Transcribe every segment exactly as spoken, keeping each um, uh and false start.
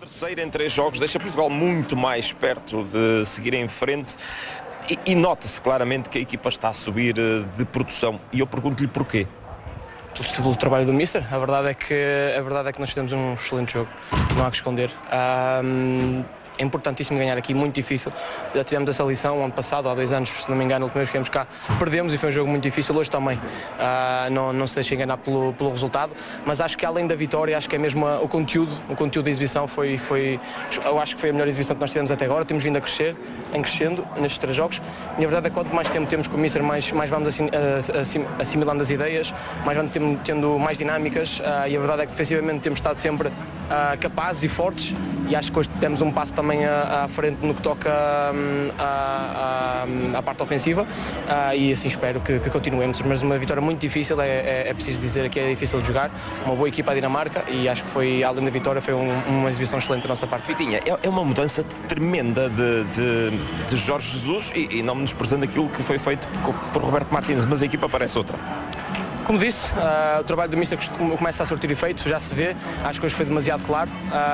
terceira em três jogos deixa Portugal muito mais perto de seguir em frente e, e nota-se claramente que a equipa está a subir de produção. E eu pergunto-lhe porquê. Pelo trabalho do Mister, a verdade é que, a verdade é que nós temos um excelente jogo, não há que esconder. Um, É importantíssimo ganhar aqui, muito difícil. Já tivemos essa lição ano passado, há dois anos, se não me engano, o primeiro que viemos cá, perdemos e foi um jogo muito difícil, hoje também. Uh, não, não se deixe enganar pelo, pelo resultado, mas acho que além da vitória, acho que é mesmo a, o conteúdo, o conteúdo da exibição foi, foi, eu acho que foi a melhor exibição que nós tivemos até agora, temos vindo a crescer, em crescendo nestes três jogos, e a verdade é que quanto mais tempo temos com o Mister, mais, mais vamos assim, assim, assimilando as ideias, mais vamos tendo, tendo mais dinâmicas, uh, e a verdade é que defensivamente temos estado sempre uh, capazes e fortes, e acho que hoje temos um passo também à, à frente no que toca um, à, à, à parte ofensiva, uh, e assim espero que, que continuemos, mas uma vitória muito difícil, é, é, é preciso dizer que é difícil de jogar, uma boa equipa à Dinamarca, e acho que foi, além da vitória, foi um, uma exibição excelente da nossa parte. Vitinha, é, é uma mudança tremenda de, de, de Jorge Jesus, e, e não menosprezando aquilo que foi feito por Roberto Martínez, mas a equipa parece outra. Como disse, uh, o trabalho do Mister começa a surtir efeito, já se vê, acho que hoje foi demasiado claro,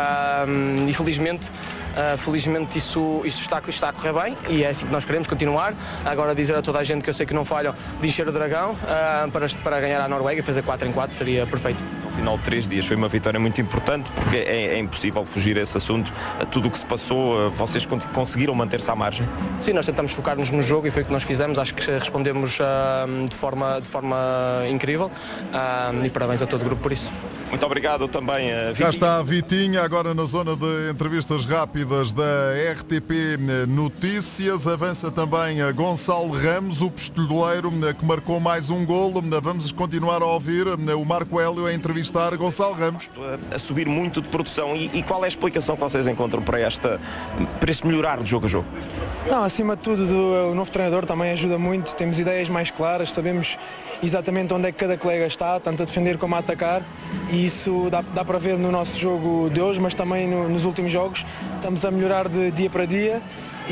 uh, e felizmente, uh, felizmente isso, isso está, está a correr bem, e é assim que nós queremos continuar. Agora dizer a toda a gente que eu sei que não falham de encher o dragão uh, para, para ganhar a Noruega e fazer quatro em quatro seria perfeito. No final de três dias foi uma vitória muito importante, porque é, é impossível fugir a esse assunto, a tudo o que se passou, vocês conseguiram manter-se à margem? Sim, nós tentamos focar-nos no jogo e foi o que nós fizemos, acho que respondemos uh, de, forma, de forma incrível, uh, e parabéns a todo o grupo por isso. Muito obrigado também, uh, Vitinha. Já está a Vitinha, agora na zona de entrevistas rápidas da R T P Notícias. Avança também a Gonçalo Ramos, o pistoleiro que marcou mais um golo. Vamos continuar a ouvir o Marco Hélio a entrevistar Gonçalo Ramos. A subir muito de produção. E, e qual é a explicação que vocês encontram para, esta, para este melhorar de jogo a jogo? Não, acima de tudo, do, o novo treinador também ajuda muito. Temos ideias mais claras, sabemos exatamente onde é que cada colega está, tanto a defender como a atacar, e isso dá, dá para ver no nosso jogo de hoje, mas também no, nos últimos jogos. Estamos a melhorar de dia para dia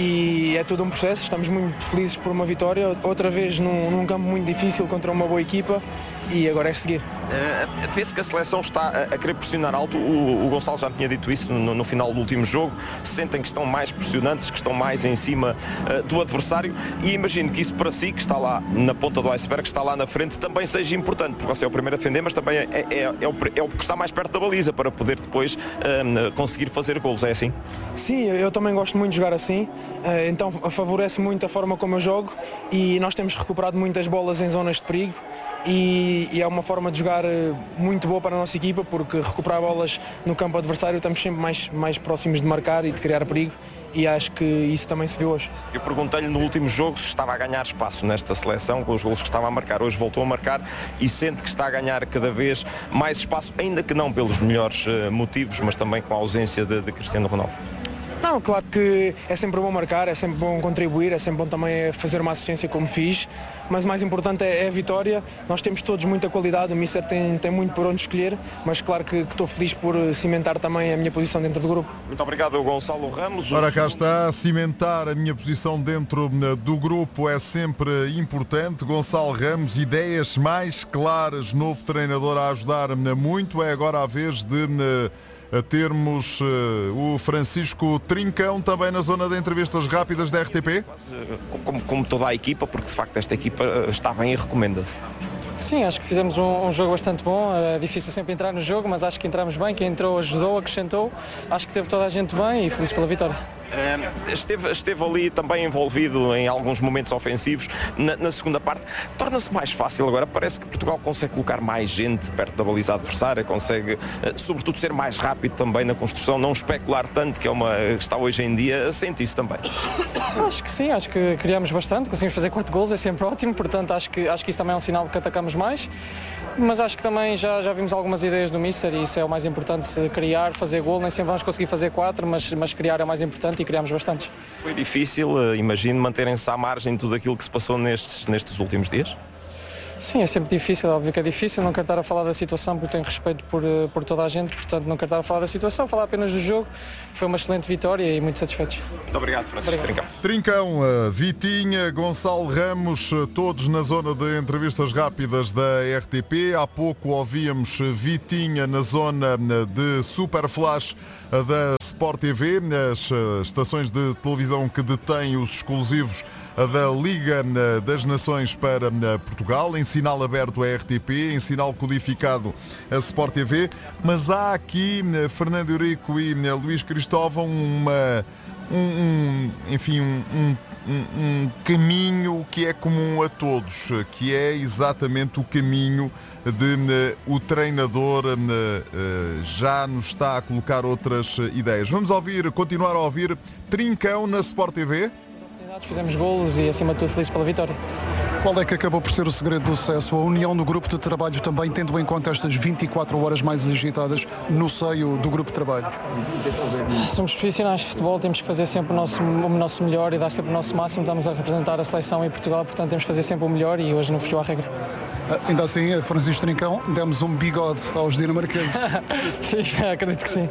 e é todo um processo. Estamos muito felizes por uma vitória, outra vez num, num campo muito difícil contra uma boa equipa, e agora é seguir. Uh, Vê-se que a seleção está a, a querer pressionar alto. O, o Gonçalo já tinha dito isso no, no final do último jogo. Sentem que estão mais pressionantes, que estão mais em cima uh, do adversário, e imagino que isso para si, que está lá na ponta do iceberg, que está lá na frente, também seja importante, porque você é o primeiro a defender, mas também é, é, é, o, é o que está mais perto da baliza para poder depois uh, conseguir fazer golos. É assim? Sim, eu também gosto muito de jogar assim, uh, então favorece muito a forma como eu jogo, e nós temos recuperado muitas bolas em zonas de perigo. E, e é uma forma de jogar muito boa para a nossa equipa, porque recuperar bolas no campo adversário estamos sempre mais, mais próximos de marcar e de criar perigo, e acho que isso também se viu hoje. Eu perguntei-lhe no último jogo se estava a ganhar espaço nesta seleção com os golos que estava a marcar. Hoje voltou a marcar e sente que está a ganhar cada vez mais espaço, ainda que não pelos melhores motivos, mas também com a ausência de, de Cristiano Ronaldo. Não, claro que é sempre bom marcar, é sempre bom contribuir, é sempre bom também fazer uma assistência como fiz, mas o mais importante é a vitória. Nós temos todos muita qualidade, o Mister tem, tem muito por onde escolher, mas claro que, que estou feliz por cimentar também a minha posição dentro do grupo. Muito obrigado, Gonçalo Ramos. Ora, cá está, cimentar a minha posição dentro do grupo é sempre importante. Gonçalo Ramos, ideias mais claras, novo treinador a ajudar muito. É agora a vez de a termos uh, o Francisco Trincão também na zona de entrevistas rápidas da R T P. Como, como toda a equipa, porque de facto esta equipa está bem e recomenda-se. Sim, acho que fizemos um, um jogo bastante bom. É difícil sempre entrar no jogo, mas acho que entramos bem. Quem entrou ajudou, acrescentou. Acho que teve toda a gente bem e feliz pela vitória. Uh, esteve, esteve ali também envolvido em alguns momentos ofensivos na, na segunda parte. Torna-se mais fácil agora. Parece que Portugal consegue colocar mais gente perto da baliza adversária, consegue uh, sobretudo ser mais rápido também na construção, não especular tanto, que é uma que está hoje em dia. Sente isso também? Acho que sim, acho que criamos bastante, conseguimos fazer quatro gols, é sempre ótimo, portanto acho que, acho que isso também é um sinal de que atacamos mais, mas acho que também já, já vimos algumas ideias do Mister e isso é o mais importante, criar, fazer gol. Nem sempre vamos conseguir fazer quatro, mas, mas criar é o mais importante e criamos bastantes. Foi difícil, imagino, manterem-se à margem de tudo aquilo que se passou nestes, nestes últimos dias? Sim, é sempre difícil, óbvio que é difícil, não quero estar a falar da situação porque tenho respeito por, por toda a gente, portanto não quero estar a falar da situação, falar apenas do jogo. Foi uma excelente vitória e muito satisfeitos. Muito obrigado, Francisco Trincão. Trincão, Vitinha, Gonçalo Ramos, todos na zona de entrevistas rápidas da R T P. Há pouco ouvíamos Vitinha na zona de Super Flash da Sport T V, as estações de televisão que detêm os exclusivos da Liga das Nações para Portugal, em sinal aberto a R T P, em sinal codificado a Sport T V, mas há aqui, Fernando Eurico e Luís Cristóvão, uma, um, um, enfim, um, um, um caminho que é comum a todos, que é exatamente o caminho de uh, o treinador uh, uh, já nos está a colocar outras ideias. Vamos ouvir, continuar a ouvir Trincão na Sport T V. Fizemos golos e acima de tudo felizes pela vitória. Qual é que acabou por ser o segredo do sucesso? A união no grupo de trabalho também, tendo em conta estas vinte e quatro horas mais agitadas no seio do grupo de trabalho? Somos profissionais de futebol, temos que fazer sempre o nosso, o nosso melhor e dar sempre o nosso máximo. Estamos a representar a seleção em Portugal, portanto temos que fazer sempre o melhor e hoje não fechou a regra. Ainda assim, Francisco Trincão, demos um bigode aos dinamarqueses. Sim, acredito que sim.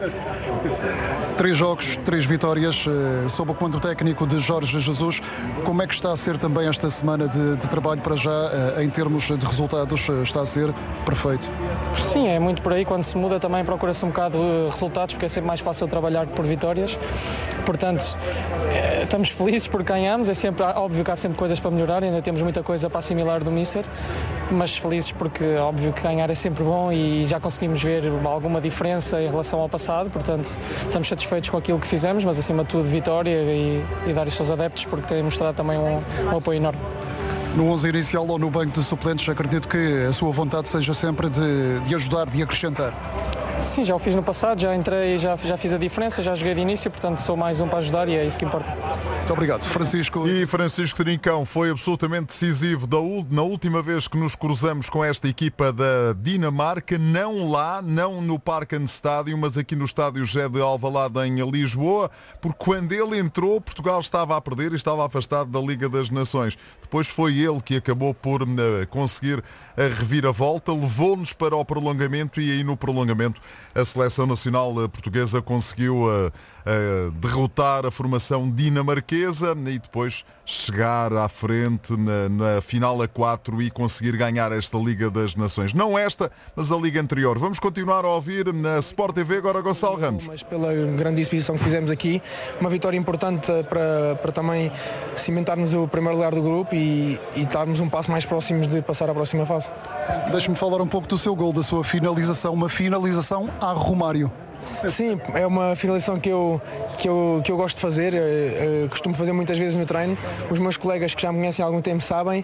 Três jogos, três vitórias, sob o comando técnico de Jorge Jesus. Como é que está a ser também esta semana de, de trabalho para já, em termos de resultados? Está a ser perfeito? Sim, é muito por aí. Quando se muda também procura-se um bocado resultados, porque é sempre mais fácil trabalhar por vitórias. Portanto, estamos felizes por ganhamos. É sempre óbvio que há sempre coisas para melhorar, ainda temos muita coisa para assimilar do míster, mas felizes porque óbvio que ganhar é sempre bom e já conseguimos ver alguma diferença em relação ao passado, portanto estamos satisfeitos com aquilo que fizemos, mas acima de tudo vitória e, e dar isto aos adeptos porque têm mostrado também um, um apoio enorme. No onze inicial ou no banco de suplentes, acredito que a sua vontade seja sempre de, de ajudar, de acrescentar. Sim, já o fiz no passado, já entrei, já, já fiz a diferença, já joguei de início, portanto sou mais um para ajudar e é isso que importa. Muito obrigado, Francisco. E Francisco Trincão foi absolutamente decisivo da, na última vez que nos cruzamos com esta equipa da Dinamarca, não lá, não no Parken Stadium, mas aqui no estádio José de Alvalade em Lisboa, porque quando ele entrou, Portugal estava a perder e estava afastado da Liga das Nações. Depois foi ele que acabou por uh, conseguir a reviravolta, levou-nos para o prolongamento e aí no prolongamento a Seleção Nacional Portuguesa conseguiu uh, uh, derrotar a formação dinamarquesa e depois chegar à frente na, na final a quatro e conseguir ganhar esta Liga das Nações. Não esta, mas a Liga anterior. Vamos continuar a ouvir na Sport T V agora Gonçalo Ramos. Mas pela grande exibição que fizemos aqui, uma vitória importante para, para também cimentarmos o primeiro lugar do grupo e, e estarmos um passo mais próximos de passar à próxima fase. Deixe-me falar um pouco do seu gol, da sua finalização, uma finalização a Romário. Sim, é uma finalização que eu, que eu, que eu gosto de fazer, eu, eu costumo fazer muitas vezes no treino, os meus colegas que já me conhecem há algum tempo sabem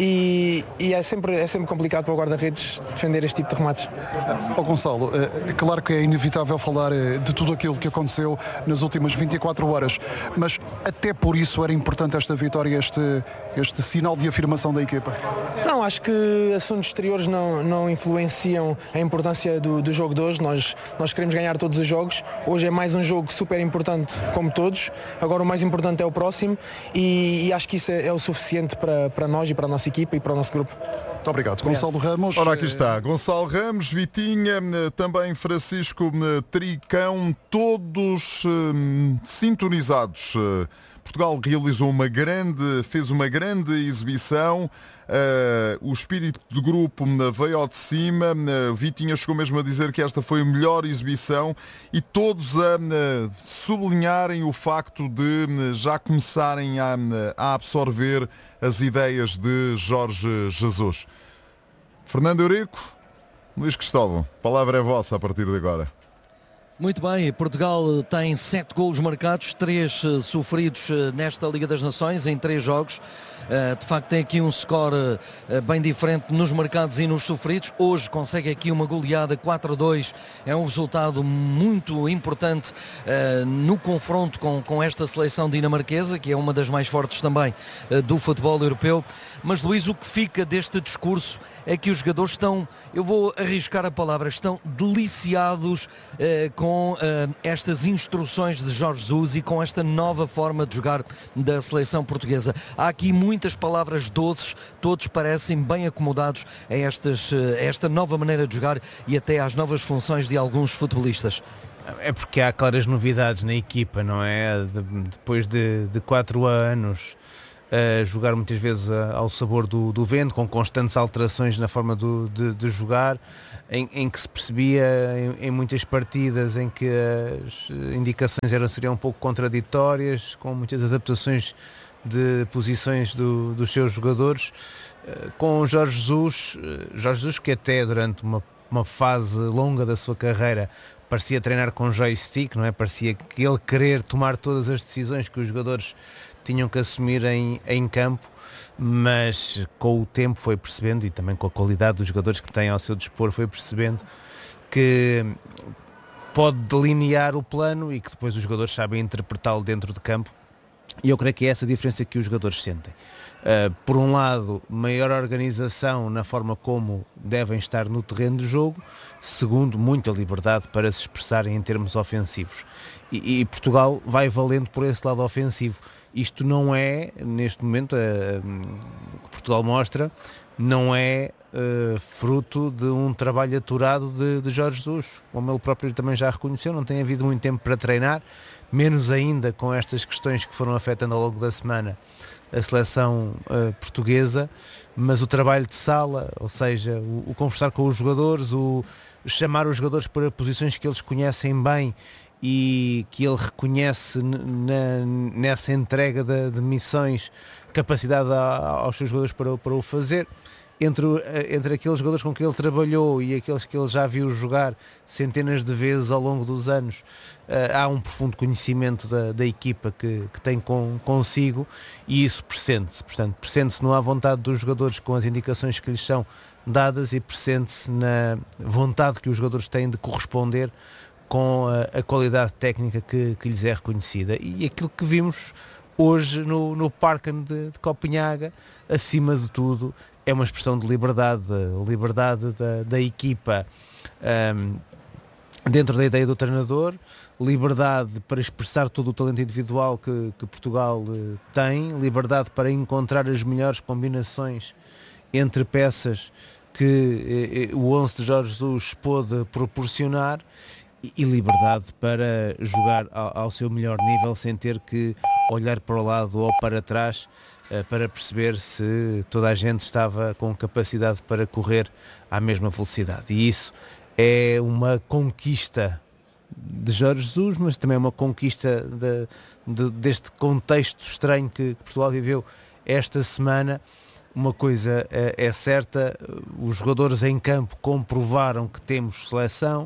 e, e é, sempre, é sempre complicado para o guarda-redes defender este tipo de remates. Oh, Gonçalo, é claro que é inevitável falar de tudo aquilo que aconteceu nas últimas vinte e quatro horas, mas até por isso era importante esta vitória, este, este sinal de afirmação da equipa? Não, acho que assuntos exteriores não, não influenciam a importância do, do jogo de hoje, nós, nós queremos ganhar todos os jogos, hoje é mais um jogo super importante como todos, agora o mais importante é o próximo e, e acho que isso é, é o suficiente para, para nós e para a nossa equipa e para o nosso grupo. Muito obrigado, Gonçalo Ramos. Ora, aqui está, Gonçalo Ramos, Vitinha, também Francisco Trincão, todos hum, sintonizados. Portugal realizou uma grande, fez uma grande exibição. Uh, o espírito de grupo veio ao de cima. uh, Vitinha chegou mesmo a dizer que esta foi a melhor exibição e todos a uh, sublinharem o facto de uh, já começarem a, uh, a absorver as ideias de Jorge Jesus. Fernando Eurico, Luís Cristóvão, a palavra é vossa a partir de agora. Muito bem, Portugal tem sete golos marcados, três uh, sofridos uh, nesta Liga das Nações, em três jogos. Uh, de facto tem aqui um score uh, bem diferente nos marcados e nos sofridos. Hoje consegue aqui uma goleada quatro a dois, é um resultado muito importante uh, no confronto com, com esta seleção dinamarquesa, que é uma das mais fortes também uh, do futebol europeu. Mas Luís, o que fica deste discurso é que os jogadores estão, eu vou arriscar a palavra, estão deliciados uh, com com uh, estas instruções de Jorge Jesus e com esta nova forma de jogar da seleção portuguesa. Há aqui muitas palavras doces, todos parecem bem acomodados a, estas, a esta nova maneira de jogar e até às novas funções de alguns futebolistas. É porque há claras novidades na equipa, não é? De, depois de, de quatro anos a jogar muitas vezes ao sabor do, do vento, com constantes alterações na forma do, de, de jogar, em, em que se percebia em, em muitas partidas em que as indicações eram, seriam um pouco contraditórias, com muitas adaptações de posições do, dos seus jogadores. Com Jorge Jesus, Jorge Jesus que até durante uma, uma fase longa da sua carreira parecia treinar com joystick, não é? Parecia que ele querer tomar todas as decisões que os jogadores tinham que assumir em, em campo, mas com o tempo foi percebendo, e também com a qualidade dos jogadores que têm ao seu dispor, foi percebendo que pode delinear o plano e que depois os jogadores sabem interpretá-lo dentro de campo. E eu creio que é essa a diferença que os jogadores sentem. Uh, por um lado, maior organização na forma como devem estar no terreno de jogo. Segundo, muita liberdade para se expressarem em termos ofensivos. E, e Portugal vai valendo por esse lado ofensivo. Isto não é, neste momento, uh, o que Portugal mostra, não é uh, fruto de um trabalho aturado de, de Jorge Jesus. Como ele próprio também já reconheceu, não tem havido muito tempo para treinar, menos ainda com estas questões que foram afetando ao longo da semana a seleção uh, portuguesa, mas o trabalho de sala, ou seja, o, o conversar com os jogadores, o chamar os jogadores para posições que eles conhecem bem e que ele reconhece na, nessa entrega de, de missões, capacidade a, aos seus jogadores para, para o fazer. Entre, entre aqueles jogadores com que ele trabalhou e aqueles que ele já viu jogar centenas de vezes ao longo dos anos, uh, há um profundo conhecimento da, da equipa que, que tem com, consigo, e isso pressente-se. Portanto, pressente-se não à vontade dos jogadores com as indicações que lhes são dadas, e pressente-se na vontade que os jogadores têm de corresponder com a, a qualidade técnica que, que lhes é reconhecida. E aquilo que vimos hoje no, no Parken de, de Copenhaga, acima de tudo, é uma expressão de liberdade, liberdade da, da equipa um, dentro da ideia do treinador, liberdade para expressar todo o talento individual que, que Portugal uh, tem, liberdade para encontrar as melhores combinações entre peças que uh, o onze de Jorge Jesus pôde proporcionar, e, e liberdade para jogar ao, ao seu melhor nível sem ter que olhar para o lado ou para trás para perceber se toda a gente estava com capacidade para correr à mesma velocidade. E isso é uma conquista de Jorge Jesus, mas também é uma conquista de, de, deste contexto estranho que Portugal viveu esta semana. Uma coisa é, é certa, os jogadores em campo comprovaram que temos seleção.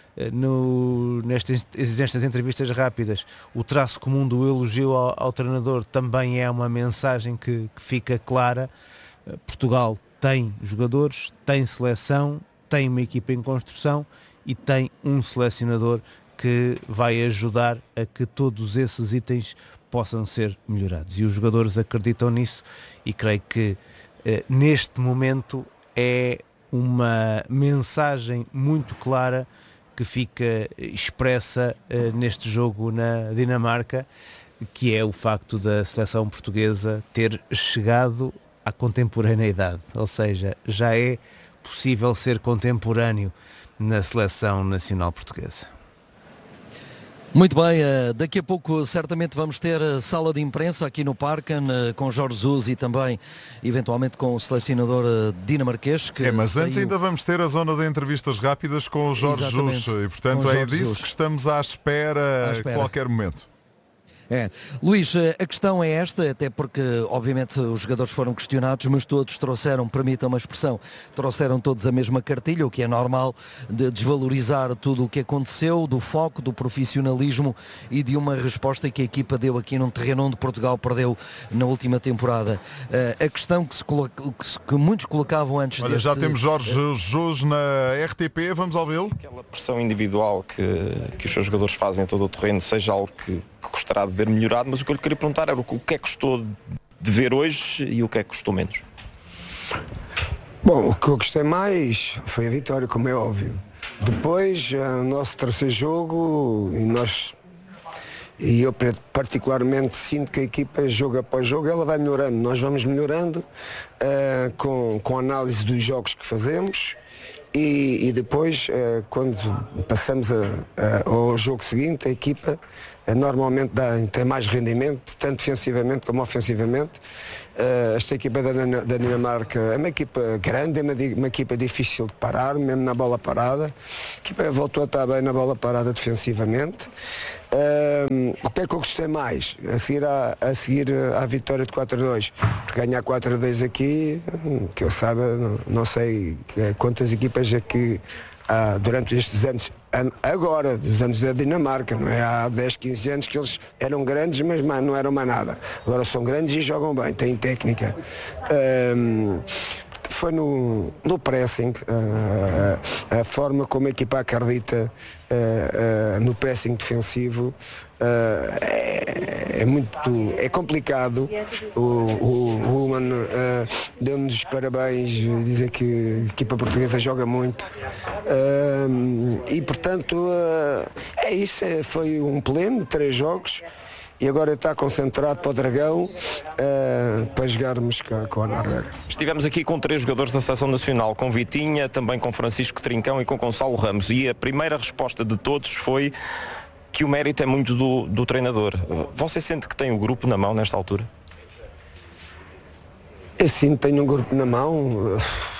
No, nestas, nestas entrevistas rápidas, o traço comum do elogio ao, ao treinador também é uma mensagem que, que fica clara. Portugal tem jogadores, tem seleção, tem uma equipa em construção e tem um selecionador que vai ajudar a que todos esses itens possam ser melhorados, e os jogadores acreditam nisso, e creio que eh, neste momento é uma mensagem muito clara que fica expressa uh, neste jogo na Dinamarca, que é o facto da seleção portuguesa ter chegado à contemporaneidade, ou seja, já é possível ser contemporâneo na seleção nacional portuguesa. Muito bem, daqui a pouco certamente vamos ter a sala de imprensa aqui no Parken com Jorge Jesus e também eventualmente com o selecionador dinamarquês. Que é, mas saiu... antes ainda vamos ter a zona de entrevistas rápidas com o Jorge Jesus, e portanto é disso Jesus. que estamos à espera, à espera a qualquer momento. É. Luís, a questão é esta, até porque obviamente os jogadores foram questionados, mas todos trouxeram, permitam uma expressão, trouxeram todos a mesma cartilha, o que é normal, de desvalorizar tudo o que aconteceu, do foco, do profissionalismo e de uma resposta que a equipa deu aqui num terreno onde Portugal perdeu na última temporada. A questão que, se coloca, que muitos colocavam antes Olha, deste... já temos Jorge Jesus na R T P, vamos ouvi-lo. Aquela pressão individual que, que os seus jogadores fazem em todo o terreno, seja algo que que gostará de ver melhorado, mas o que eu lhe queria perguntar era o que é que gostou de ver hoje e o que é que gostou menos? Bom, o que eu gostei mais foi a vitória, como é óbvio. Depois, o nosso terceiro jogo, e nós, e eu particularmente sinto que a equipa, jogo após jogo, ela vai melhorando. Nós vamos melhorando uh, com, com a análise dos jogos que fazemos e, e depois, uh, quando passamos a, a, ao jogo seguinte, a equipa uh, normalmente dá, tem mais rendimento, tanto defensivamente como ofensivamente. Uh, esta equipa da, da Dinamarca é uma equipa grande, é uma, uma equipa difícil de parar, mesmo na bola parada. A equipa voltou a estar bem na bola parada defensivamente. Uh, o que é que eu gostei mais? A seguir, à, a seguir à vitória de quatro a dois. Porque ganhar quatro a dois aqui, que eu saiba, não, não sei quantas equipas é que há durante estes anos, agora, dos anos da Dinamarca, não é? Há dez, quinze anos que eles eram grandes, mas não eram mais nada. Agora são grandes e jogam bem, têm técnica. Um, foi no, no pressing, uh, a forma como a equipa acredita uh, uh, no pressing defensivo uh, é, é muito é complicado. O, o, o Ullmann uh, deu-nos os parabéns, dizer que a equipa portuguesa joga muito uh, e portanto uh, é isso, é, foi um pleno, três jogos. E agora está concentrado para o Dragão uh, para jogarmos com, com a Noruega. Estivemos aqui com três jogadores da Seleção Nacional, com Vitinha, também com Francisco Trincão e com Gonçalo Ramos. E a primeira resposta de todos foi que o mérito é muito do, do treinador. Você sente que tem o grupo na mão nesta altura? Eu sinto que tenho um grupo na mão.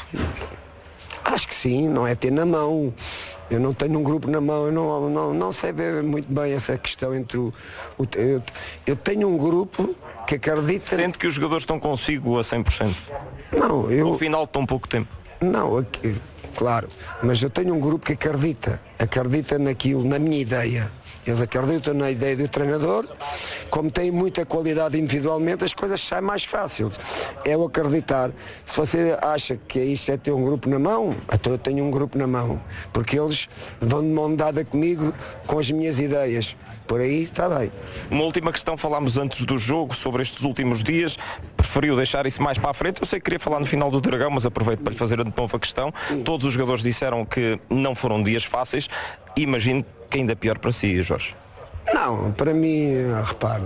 Acho que sim, não é ter na mão. Eu não tenho um grupo na mão, eu não, não, não sei ver muito bem essa questão entre o... o eu, eu tenho um grupo que acredita... Sente que os jogadores estão consigo a cem por cento? Não, eu... No final de tão pouco tempo? Não, aqui, claro, mas eu tenho um grupo que acredita, acredita naquilo, na minha ideia. Eles acreditam na ideia do treinador, como têm muita qualidade individualmente, as coisas saem mais fáceis. É o acreditar. Se você acha que isto é ter um grupo na mão, então eu tenho um grupo na mão, porque eles vão de mão dada comigo com as minhas ideias. Por aí está bem. Uma última questão, falámos antes do jogo sobre estes últimos dias, preferiu deixar isso mais para a frente. Eu sei que queria falar no final do Dragão, mas aproveito para lhe fazer a nova questão. Sim. Todos os jogadores disseram que não foram dias fáceis. Imagino que ainda é pior para si, Jorge. Não, para mim, repare,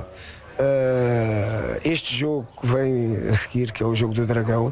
uh, este jogo que vem a seguir, que é o jogo do Dragão,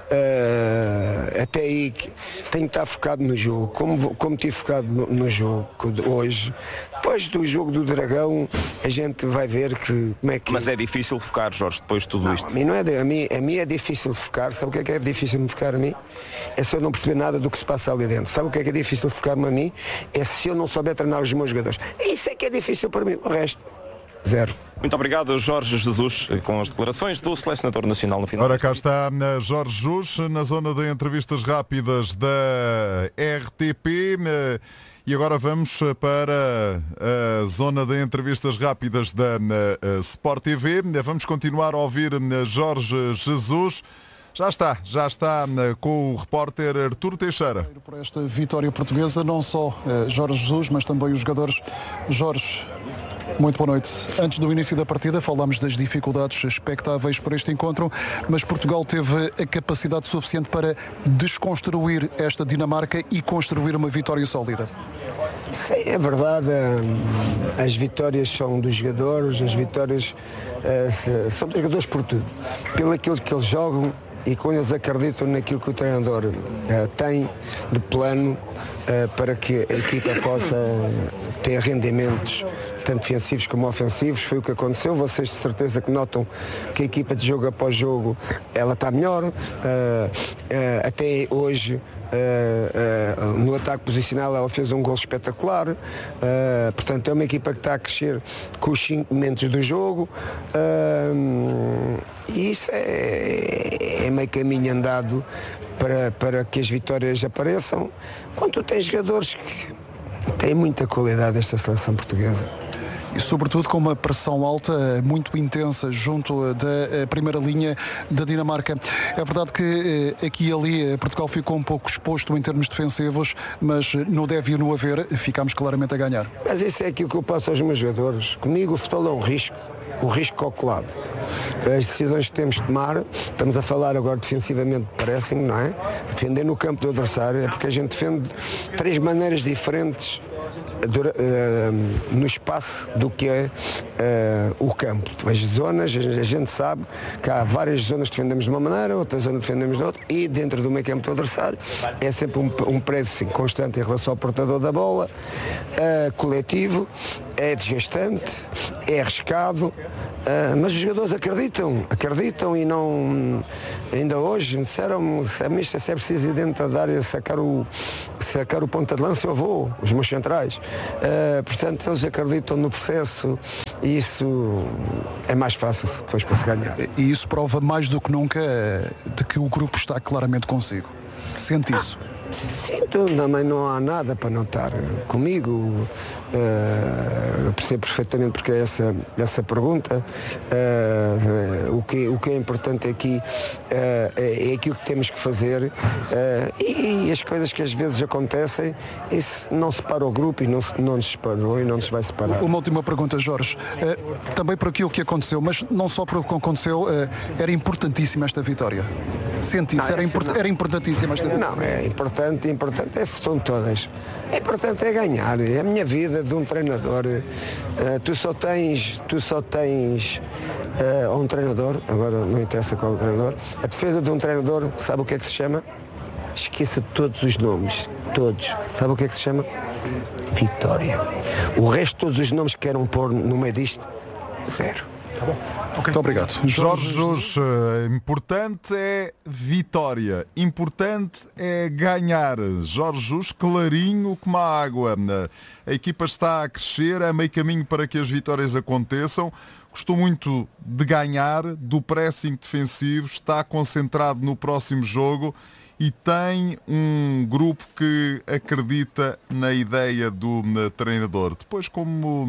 uh, até aí tenho que estar focado no jogo, como, como estive focado no, no jogo hoje. Depois do jogo do Dragão, a gente vai ver que, como é que... Mas é difícil focar, Jorge, depois de tudo não, isto? A mim, não é, a, mim, a mim é difícil focar. Sabe o que é que é difícil de focar a mim? É se eu não perceber nada do que se passa ali dentro. Sabe o que é que é difícil de focar-me a mim? É se eu não souber treinar os meus jogadores. Isso é que é difícil para mim. O resto, zero. Muito obrigado, Jorge Jesus, com as declarações do selecionador nacional no final. Ora, cá está Jorge Jesus, na zona de entrevistas rápidas da R T P. E agora vamos para a zona de entrevistas rápidas da Sport T V. Vamos continuar a ouvir Jorge Jesus. Já está, já está com o repórter Artur Teixeira. Por esta vitória portuguesa, não só Jorge Jesus, mas também os jogadores. Jorge, muito boa noite. Antes do início da partida falámos das dificuldades expectáveis para este encontro, mas Portugal teve a capacidade suficiente para desconstruir esta Dinamarca e construir uma vitória sólida. Sim, é verdade. As vitórias são dos jogadores, as vitórias uh, são dos jogadores por tudo. Pelo aquilo que eles jogam e quando eles acreditam naquilo que o treinador uh, tem de plano uh, para que a equipa possa ter rendimentos tanto defensivos como ofensivos. Foi o que aconteceu. Vocês de certeza que notam que a equipa de jogo após jogo ela está melhor. Uh, uh, até hoje Uh, uh, no ataque posicional ela fez um gol espetacular, uh, portanto é uma equipa que está a crescer com os cinco momentos do jogo, uh, e isso é, é meio caminho andado para, para que as vitórias apareçam, quando tu tens jogadores que têm muita qualidade esta seleção portuguesa. E sobretudo com uma pressão alta, muito intensa, junto da primeira linha da Dinamarca. É verdade que aqui e ali Portugal ficou um pouco exposto em termos defensivos, mas no deve e no haver ficámos claramente a ganhar. Mas isso é aquilo que eu passo aos meus jogadores. Comigo o futebol é um risco, um risco calculado. as decisões que temos de tomar, estamos a falar agora defensivamente de pressing, não é? Defender no campo do adversário, é porque a gente defende de três maneiras diferentes Dura, uh, no espaço do que é uh, o campo. As zonas, a gente sabe que há várias zonas que defendemos de uma maneira, outras zonas defendemos de outra, e dentro do meio campo do adversário é sempre um, um preço constante em relação ao portador da bola, uh, coletivo, é desgastante, é arriscado, uh, mas os jogadores acreditam, acreditam e não, ainda hoje me disseram-me, se é preciso ir dentro da área sacar o, sacar o ponta de lança, eu vou, os meus centrais. Uh, portanto, eles acreditam no processo e isso é mais fácil depois para se ganhar. E isso prova mais do que nunca de que o grupo está claramente consigo. Sente isso? Sinto, também não há nada para não estar comigo. Uh, eu percebo perfeitamente porque é essa, essa pergunta. Uh, uh, o, que, o que é importante aqui uh, é, é aquilo que temos que fazer uh, e, e as coisas que às vezes acontecem, isso não separa o grupo e não, não nos separou e não nos vai separar. Uma última pergunta, Jorge. Uh, também por aquilo que aconteceu, mas não só por o que aconteceu, uh, era importantíssima esta vitória. Sente isso? Não, era, import, era importantíssima esta vitória? Não, é importante, importante, é, são todas. É importante é ganhar. É a minha vida de um treinador. Uh, tu só tens, tu só tens uh, um treinador, agora não interessa qual é o treinador, a defesa de um treinador, sabe o que é que se chama? Esqueça de todos os nomes, todos. Sabe o que é que se chama? Vitória. O resto de todos os nomes que queiram pôr no meio disto, zero. Tá bom. Okay. Muito obrigado. Jorge Jesus, importante é vitória, importante é ganhar. Jorge Jesus, clarinho como a água. A equipa está a crescer, é meio caminho para que as vitórias aconteçam. Gostou muito de ganhar, do pressing defensivo, está concentrado no próximo jogo e tem um grupo que acredita na ideia do treinador. Depois, como...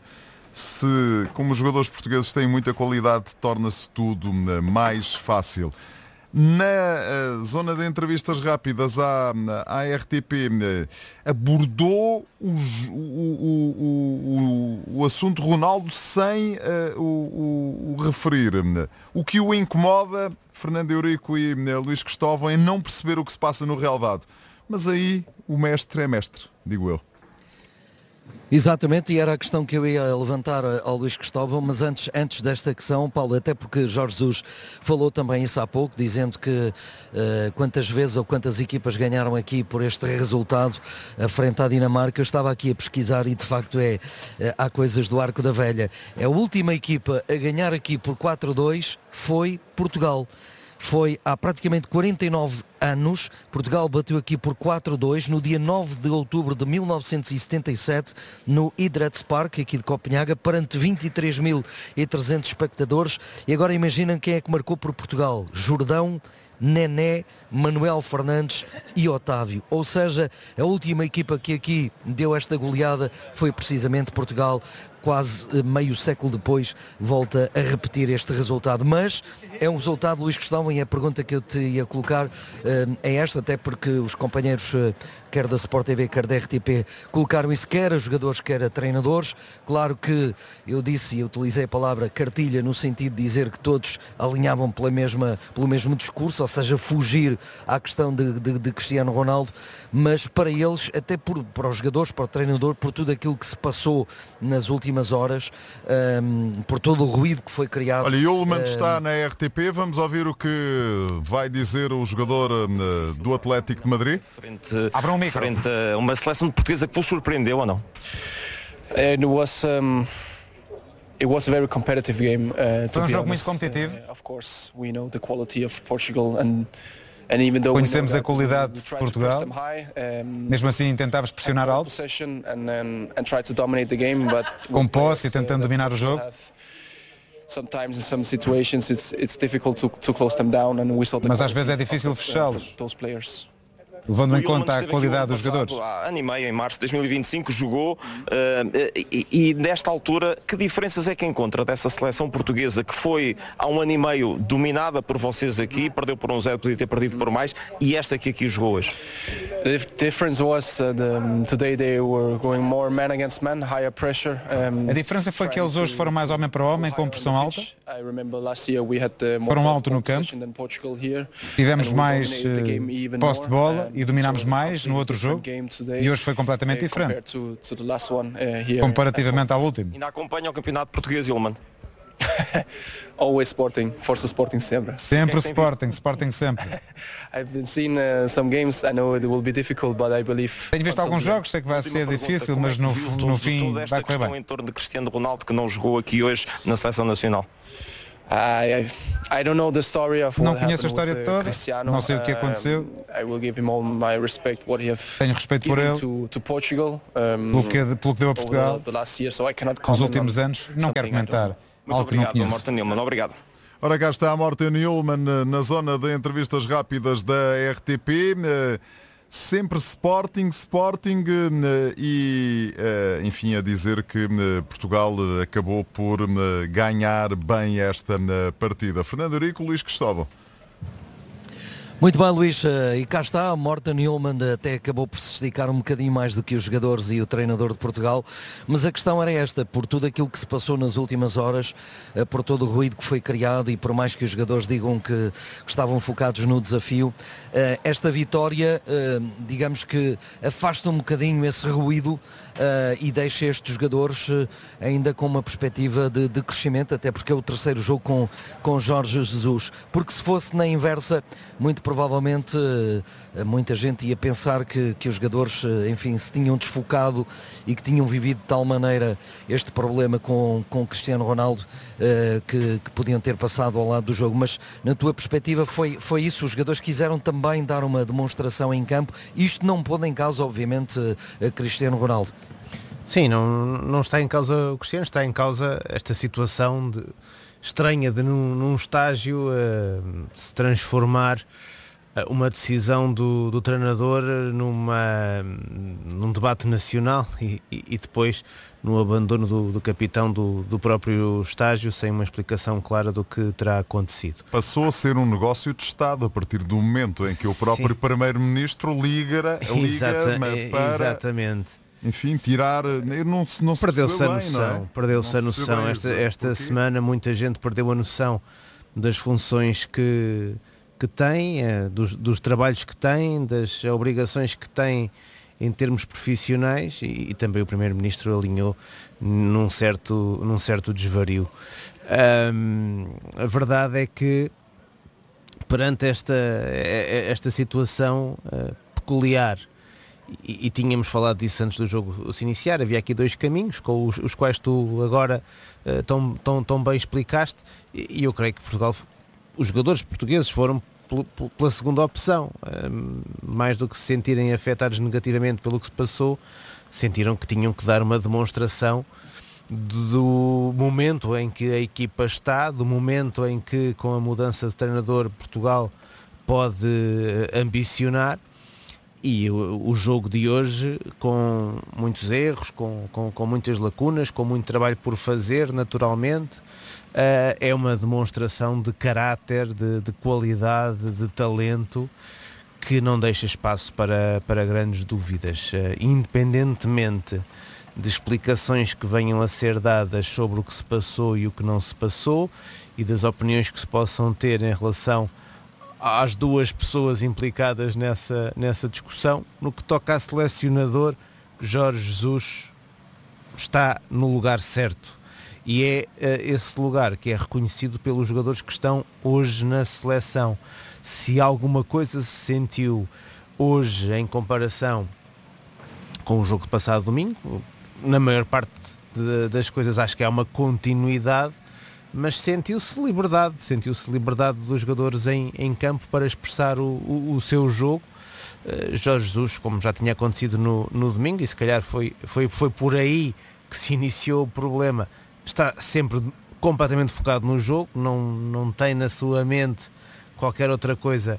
Se, como os jogadores portugueses têm muita qualidade, torna-se tudo mais fácil. Na uh, zona de entrevistas rápidas à, à R T P, uh, abordou os, o, o, o, o assunto Ronaldo sem uh, o, o, o referir. O que o incomoda, Fernando Eurico e uh, Luís Cristóvão, é não perceber o que se passa no relvado. Mas aí o mestre é mestre, digo eu. Exatamente, e era a questão que eu ia levantar ao Luís Cristóvão, mas antes, antes desta questão, Paulo, até porque Jorge Jesus falou também isso há pouco, dizendo que uh, quantas vezes ou quantas equipas ganharam aqui por este resultado à frente à Dinamarca. Eu estava aqui a pesquisar e de facto é, uh, há coisas do arco da velha. A última equipa a ganhar aqui por quatro a dois foi Portugal. Foi há praticamente quarenta e nove anos. Portugal bateu aqui por quatro a dois no dia nove de outubro de mil novecentos e setenta e sete no Idrettspark, aqui de Copenhaga, perante vinte e três mil e trezentos espectadores. E agora imaginem quem é que marcou por Portugal: Jordão, Nené, Manuel Fernandes e Otávio. Ou seja, a última equipa que aqui deu esta goleada foi precisamente Portugal. Quase meio século depois volta a repetir este resultado, mas é um resultado, Luís Cristóvão, e a pergunta que eu te ia colocar uh, é esta, até porque os companheiros uh, quer da Sport T V, quer da R T P colocaram isso, quer a jogadores, quer a treinadores. Claro que eu disse e utilizei a palavra cartilha no sentido de dizer que todos alinhavam pela mesma, pelo mesmo discurso, ou seja, fugir à questão de, de, de Cristiano Ronaldo, mas para eles, até por, para os jogadores, para o treinador, por tudo aquilo que se passou nas últimas horas, um, por todo o ruído que foi criado. Olha, e o Lemando um... está na R T P, vamos ouvir o que vai dizer o jogador uh, do Atlético de Madrid. Frente, frente a uma seleção portuguesa que vos surpreendeu ou não? It was, um, it was a very competitive game. Uh, Foi um jogo muito competitivo. Uh, of course, we know the quality of Portugal and Conhecemos a qualidade de Portugal, mesmo assim tentámos pressionar alto, com posse e tentando dominar o jogo. Mas às vezes é difícil fechá-los. levando em conta a qualidade dos jogadores. Há ano e meio, em março de dois mil e vinte e cinco, jogou uh, e, e nesta altura, que diferenças é que encontra dessa seleção portuguesa que foi há um ano e meio dominada por vocês aqui, perdeu por um zero, podia ter perdido por mais, e esta que aqui jogou hoje? The difference was uh, the, today they were going more man against man, higher pressure. Um, a diferença foi que eles hoje foram mais homem para homem, com pressão alta. Foram alto no campo. Tivemos mais uh, posse de bola e dominámos mais no outro jogo. E hoje foi completamente diferente, comparativamente ao último. Ainda acompanha o campeonato português, Yulman? Always Sporting, Força Sporting sempre. Sempre Sporting, Sporting sempre. I've been seeing uh, some games. I know it will be difficult, but I believe. Tenho visto alguns jogos, sei que vai ser difícil, mas no, no fim vai correr bem. Em torno de Cristiano Ronaldo, que não jogou aqui hoje na seleção nacional. I, I, I don't know the story of não conheço a história toda, não sei o que aconteceu. I will give him all my respect, what he have Tenho respeito por ele, to, to Portugal, um, pelo, que, pelo que deu a Portugal the, the last year, so I cannot nos últimos anos. Não quero comentar algo que não conheço. Morten Nilman, obrigado. Ora, cá está a Morten Nilman na zona de entrevistas rápidas da R T P. Sempre Sporting, Sporting e, enfim, a dizer que Portugal acabou por ganhar bem esta partida. Fernando Eurico, Luís Cristóvão. Muito bem, Luís, e cá está, Morten Nilman até acabou por se esticar um bocadinho mais do que os jogadores e o treinador de Portugal, mas a questão era esta, por tudo aquilo que se passou nas últimas horas, por todo o ruído que foi criado e por mais que os jogadores digam que, que estavam focados no desafio, esta vitória, digamos que afasta um bocadinho esse ruído e deixa estes jogadores ainda com uma perspectiva de, de crescimento, até porque é o terceiro jogo com, com Jorge Jesus, porque se fosse na inversa, muito provavelmente muita gente ia pensar que, que os jogadores, enfim, se tinham desfocado e que tinham vivido de tal maneira este problema com, com Cristiano Ronaldo que, que podiam ter passado ao lado do jogo, mas na tua perspectiva foi, foi isso, os jogadores quiseram também dar uma demonstração em campo, isto não pôs em causa obviamente a Cristiano Ronaldo. Sim, não, não está em causa o Cristiano, está em causa esta situação de, estranha de num, num estágio uh, se transformar uh, uma decisão do, do treinador numa, num debate nacional e, e, e depois no abandono do, do capitão do, do próprio estágio sem uma explicação clara do que terá acontecido. Passou a ser um negócio de Estado a partir do momento em que o próprio Sim. Primeiro-Ministro liga, liga Exata, para... Exatamente. Enfim, tirar, não, não se perdeu-se a bem, noção, não é? perdeu-se a noção. Esta, esta semana muita gente perdeu a noção das funções que, que tem, dos, dos trabalhos que tem, das obrigações que tem em termos profissionais e, e também o Primeiro-Ministro alinhou num certo, num certo desvario. Hum, a verdade é que perante esta, esta situação uh, peculiar, E, e tínhamos falado disso antes do jogo se iniciar, havia aqui dois caminhos com os, os quais tu agora uh, tão, tão, tão bem explicaste e, e eu creio que Portugal, os jogadores portugueses foram pel, pel, pela segunda opção, uh, mais do que se sentirem afetados negativamente pelo que se passou, sentiram que tinham que dar uma demonstração do momento em que a equipa está, do momento em que com a mudança de treinador Portugal pode ambicionar. E o, o jogo de hoje, com muitos erros, com, com, com muitas lacunas, com muito trabalho por fazer, naturalmente, uh, é uma demonstração de caráter, de, de qualidade, de talento, que não deixa espaço para, para grandes dúvidas. Uh, independentemente de explicações que venham a ser dadas sobre o que se passou e o que não se passou, e das opiniões que se possam ter em relação às duas pessoas implicadas nessa, nessa discussão, no que toca a selecionador, Jorge Jesus está no lugar certo e é uh, esse lugar que é reconhecido pelos jogadores que estão hoje na seleção. Se alguma coisa se sentiu hoje em comparação com o jogo de passado domingo, na maior parte de, das coisas acho que há uma continuidade, mas sentiu-se liberdade, sentiu-se liberdade dos jogadores em, em campo para expressar o, o, o seu jogo. Uh, Jorge Jesus, como já tinha acontecido no, no domingo, e se calhar foi, foi, foi por aí que se iniciou o problema, está sempre completamente focado no jogo, não, não tem na sua mente qualquer outra coisa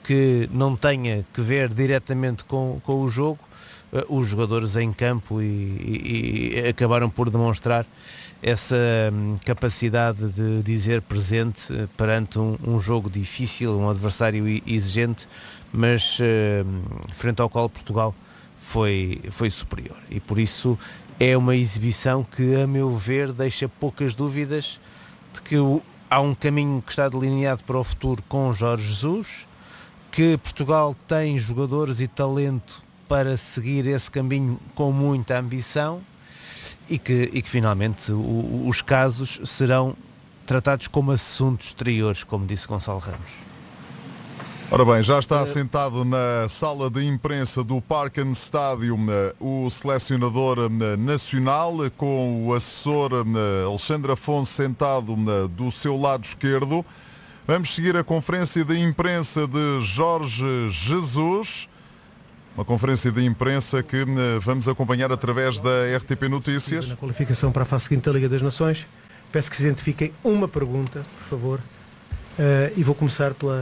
que não tenha que ver diretamente com, com o jogo, uh, os jogadores em campo e, e, e acabaram por demonstrar essa um, capacidade de dizer presente uh, perante um, um jogo difícil, um adversário exigente, mas uh, frente ao qual Portugal foi, foi superior. E por isso é uma exibição que, a meu ver, deixa poucas dúvidas de que o, há um caminho que está delineado para o futuro com Jorge Jesus, que Portugal tem jogadores e talento para seguir esse caminho com muita ambição e que, e que finalmente o, os casos serão tratados como assuntos exteriores, como disse Gonçalo Ramos. Ora bem, já está sentado na sala de imprensa do Parken Stadium o selecionador nacional, com o assessor Alexandre Afonso sentado do seu lado esquerdo. Vamos seguir a conferência de imprensa de Jorge Jesus, uma conferência de imprensa que vamos acompanhar através da R T P Notícias. Na qualificação para a fase seguinte da Liga das Nações, peço que se identifiquem uma pergunta, por favor, uh, e vou começar pela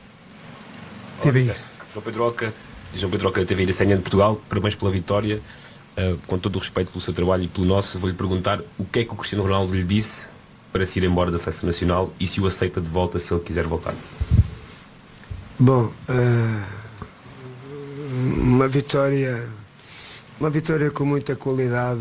T V I. Olá, João Pedro Oca, João Pedro Oca, T V I da C N N de Portugal, parabéns pela vitória, uh, com todo o respeito pelo seu trabalho e pelo nosso, vou-lhe perguntar o que é que o Cristiano Ronaldo lhe disse para se ir embora da Seleção Nacional e se o aceita de volta se ele quiser voltar. Bom, uh, uma vitória uma vitória com muita qualidade,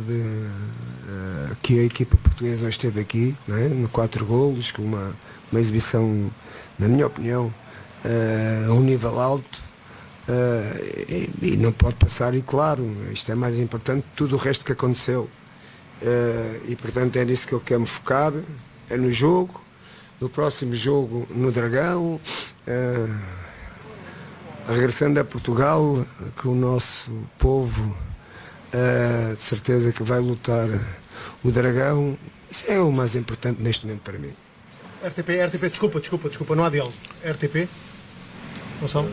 uh, que a equipa portuguesa esteve aqui, não é? No quatro golos, com uma, uma exibição, na minha opinião, uh, a um nível alto, uh, e, e não pode passar, e claro, isto é mais importante que tudo o resto que aconteceu. Uh, e portanto é nisso que eu quero me focar, é no jogo, no próximo jogo no Dragão, uh, regressando a Portugal, que o nosso povo uh, de certeza que vai lutar o Dragão. Isso é o mais importante neste momento para mim. R T P, R T P, desculpa, desculpa, desculpa, não há diálogo. R T P, Gonçalo.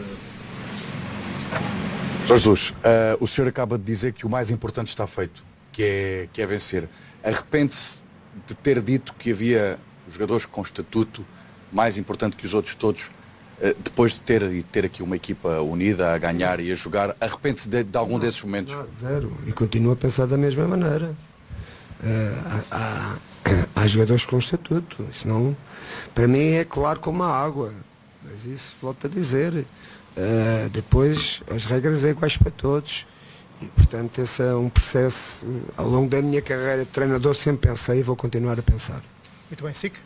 Jorge Jesus, uh, o senhor acaba de dizer que o mais importante está feito, que é, que é vencer. Arrepende-se de ter dito que havia jogadores com estatuto mais importante que os outros todos, uh, depois de ter, de ter aqui uma equipa unida a ganhar e a jogar, arrepende-se de, de algum desses momentos? Não, zero, e continuo a pensar da mesma maneira. Uh, há, há, há jogadores com estatuto, senão, para mim é claro como a água, mas isso volto a dizer, uh, depois as regras são iguais para todos. E, portanto, esse é um processo, ao longo da minha carreira de treinador, sempre pensei e vou continuar a pensar. Muito bem, Sic.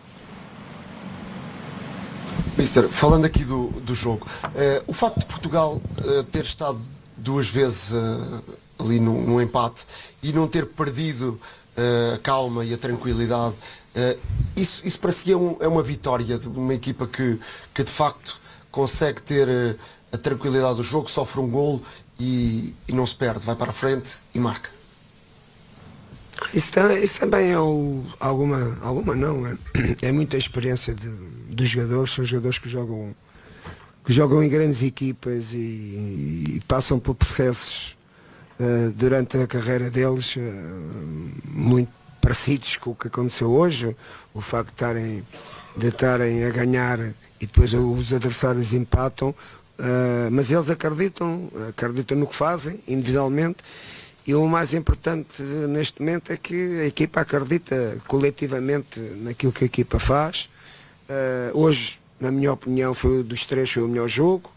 Mister, falando aqui do, do jogo, uh, o facto de Portugal uh, ter estado duas vezes uh, ali no, no empate e não ter perdido uh, a calma e a tranquilidade, uh, isso, isso para si é, um, é uma vitória de uma equipa que, que de facto consegue ter uh, a tranquilidade do jogo, sofre um golo E, e não se perde, vai para a frente e marca. Isso, isso também é o, alguma, alguma não, é, é muita experiência de, dos jogadores, são jogadores que jogam, que jogam em grandes equipas e, e passam por processos uh, durante a carreira deles uh, muito parecidos com o que aconteceu hoje, o facto de estarem, de estarem a ganhar e depois os adversários empatam. Uh, mas eles acreditam, acreditam no que fazem, individualmente, e o mais importante neste momento é que a equipa acredita coletivamente naquilo que a equipa faz. Uh, hoje, na minha opinião, foi dos três foi o melhor jogo.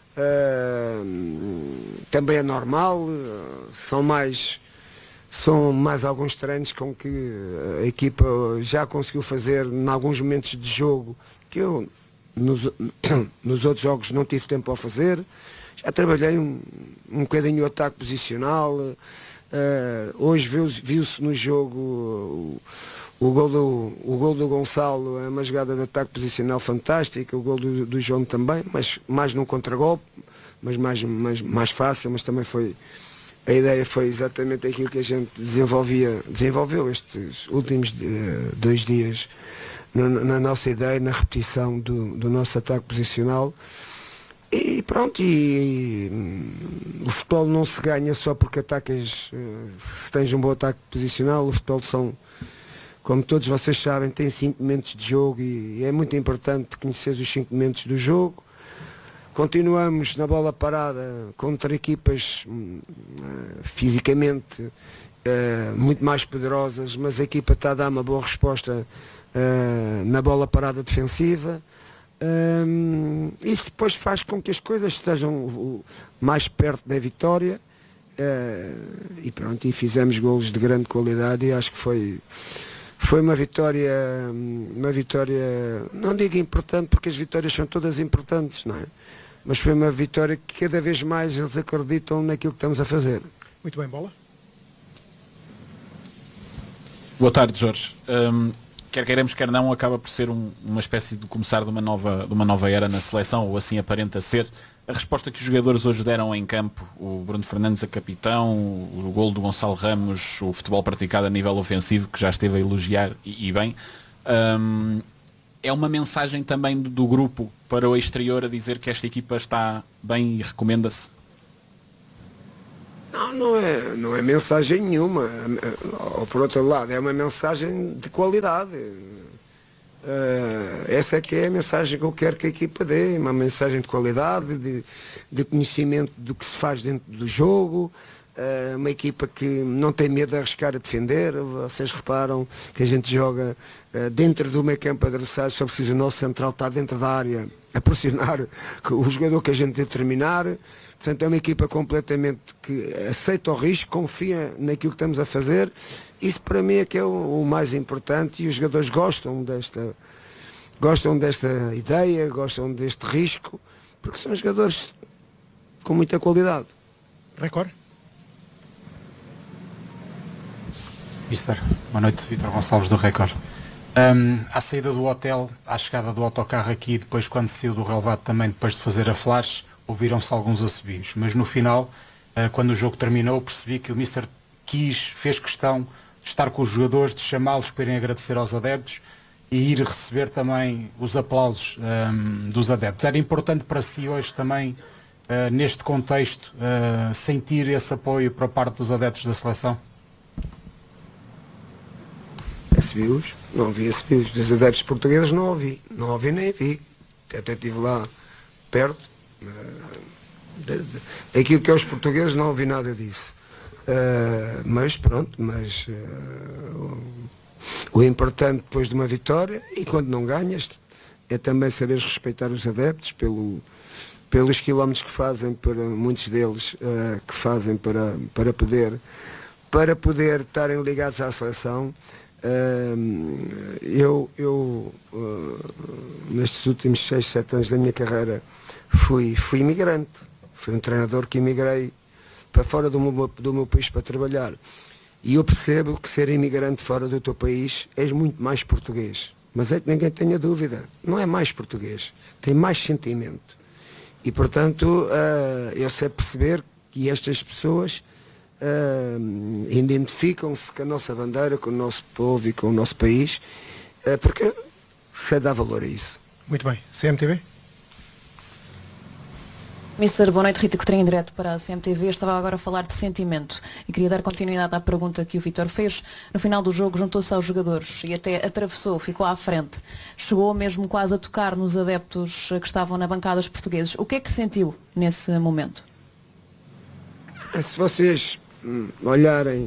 Uh, também é normal, uh, são mais, são mais alguns treinos com que a equipa já conseguiu fazer em alguns momentos de jogo que eu Nos, nos outros jogos não tive tempo a fazer. Já trabalhei um, um bocadinho o ataque posicional. Uh, hoje viu-se viu-se no jogo o, o, gol do, o gol do Gonçalo, é uma jogada de ataque posicional fantástica, o gol do, do João também, mas mais num contragolpe, mas mais, mais, mais fácil, mas também foi, a ideia foi exatamente aquilo que a gente desenvolvia, desenvolveu estes últimos uh, dois dias na, na nossa ideia, na repetição do, do nosso ataque posicional. E pronto, e, e o futebol não se ganha só porque atacas, se tens um bom ataque posicional. O futebol são, como todos vocês sabem, tem cinco momentos de jogo e, e é muito importante conhecer os cinco momentos do jogo. continuamos na bola parada contra equipas uh, fisicamente uh, muito mais poderosas, mas a equipa está a dar uma boa resposta uh, na bola parada defensiva. Um, isso depois faz com que as coisas estejam mais perto da vitória. Uh, e pronto, e fizemos golos de grande qualidade e acho que foi foi uma vitória uma vitória, não digo importante porque as vitórias são todas importantes, não é? Mas foi uma vitória que cada vez mais eles acreditam naquilo que estamos a fazer. Muito bem, Bola. Boa tarde, Jorge. Um, quer queiramos, quer não, acaba por ser um, uma espécie de começar de uma nova de uma nova era na seleção, ou assim aparenta ser. A resposta que os jogadores hoje deram em campo, o Bruno Fernandes a capitão, o, o golo do Gonçalo Ramos, o futebol praticado a nível ofensivo, que já esteve a elogiar e, e bem, um, é uma mensagem também do, do grupo para o exterior a dizer que esta equipa está bem e recomenda-se? Não, não é, não é mensagem nenhuma. Ou por outro lado, é uma mensagem de qualidade. Uh, essa é que é a mensagem que eu quero que a equipa dê, uma mensagem de qualidade, de, de conhecimento do que se faz dentro do jogo, uh, uma equipa que não tem medo de arriscar a defender. Vocês reparam que a gente joga uh, dentro do meio campo adversário, só precisa o nosso central estar dentro da área a pressionar o jogador que a gente determinar. Portanto, é uma equipa completamente que aceita o risco, confia naquilo que estamos a fazer. Isso para mim é que é o, o mais importante, e os jogadores gostam desta, gostam desta ideia, gostam deste risco, porque são jogadores com muita qualidade. Record. Mister, boa noite, Vítor Gonçalves do Record. Um, à saída do hotel, à chegada do autocarro aqui, depois quando saiu do relevado também, depois de fazer a flash, ouviram-se alguns assobios, mas no final, uh, quando o jogo terminou, percebi que o Mister quis, fez questão de estar com os jogadores, de chamá-los para irem agradecer aos adeptos e ir receber também os aplausos um, dos adeptos. Era importante para si hoje também, uh, neste contexto, uh, sentir esse apoio por parte dos adeptos da seleção? Assobios? Não ouvi assobios. Dos adeptos portugueses não ouvi. Não ouvi nem vi. Até estive lá perto. Uh, daquilo que é os portugueses não ouvi nada disso. Uh, mas pronto, mas uh, o, o importante depois de uma vitória, e quando não ganhas, é também saberes respeitar os adeptos pelo, pelos quilómetros que fazem, para muitos deles uh, que fazem para, para poder para poder estarem ligados à seleção. Uh, eu eu uh, nestes últimos seis, sete anos da minha carreira fui, fui imigrante, fui um treinador que imigrei para fora do meu, do meu país para trabalhar, e eu percebo que ser imigrante fora do teu país és muito mais português, mas é que ninguém tenha dúvida, não é mais português, tem mais sentimento, e portanto uh, eu sei perceber que estas pessoas uh, identificam-se com a nossa bandeira, com o nosso povo e com o nosso país, uh, porque sei dar valor a isso. Muito bem, C M T V? Mister, boa noite, Rita Cotrim, direto para a C M T V. Estava agora a falar de sentimento e queria dar continuidade à pergunta que o Vítor fez. No final do jogo juntou-se aos jogadores e até atravessou, ficou à frente. Chegou mesmo quase a tocar nos adeptos que estavam na bancada dos portugueses. O que é que sentiu nesse momento? Se vocês olharem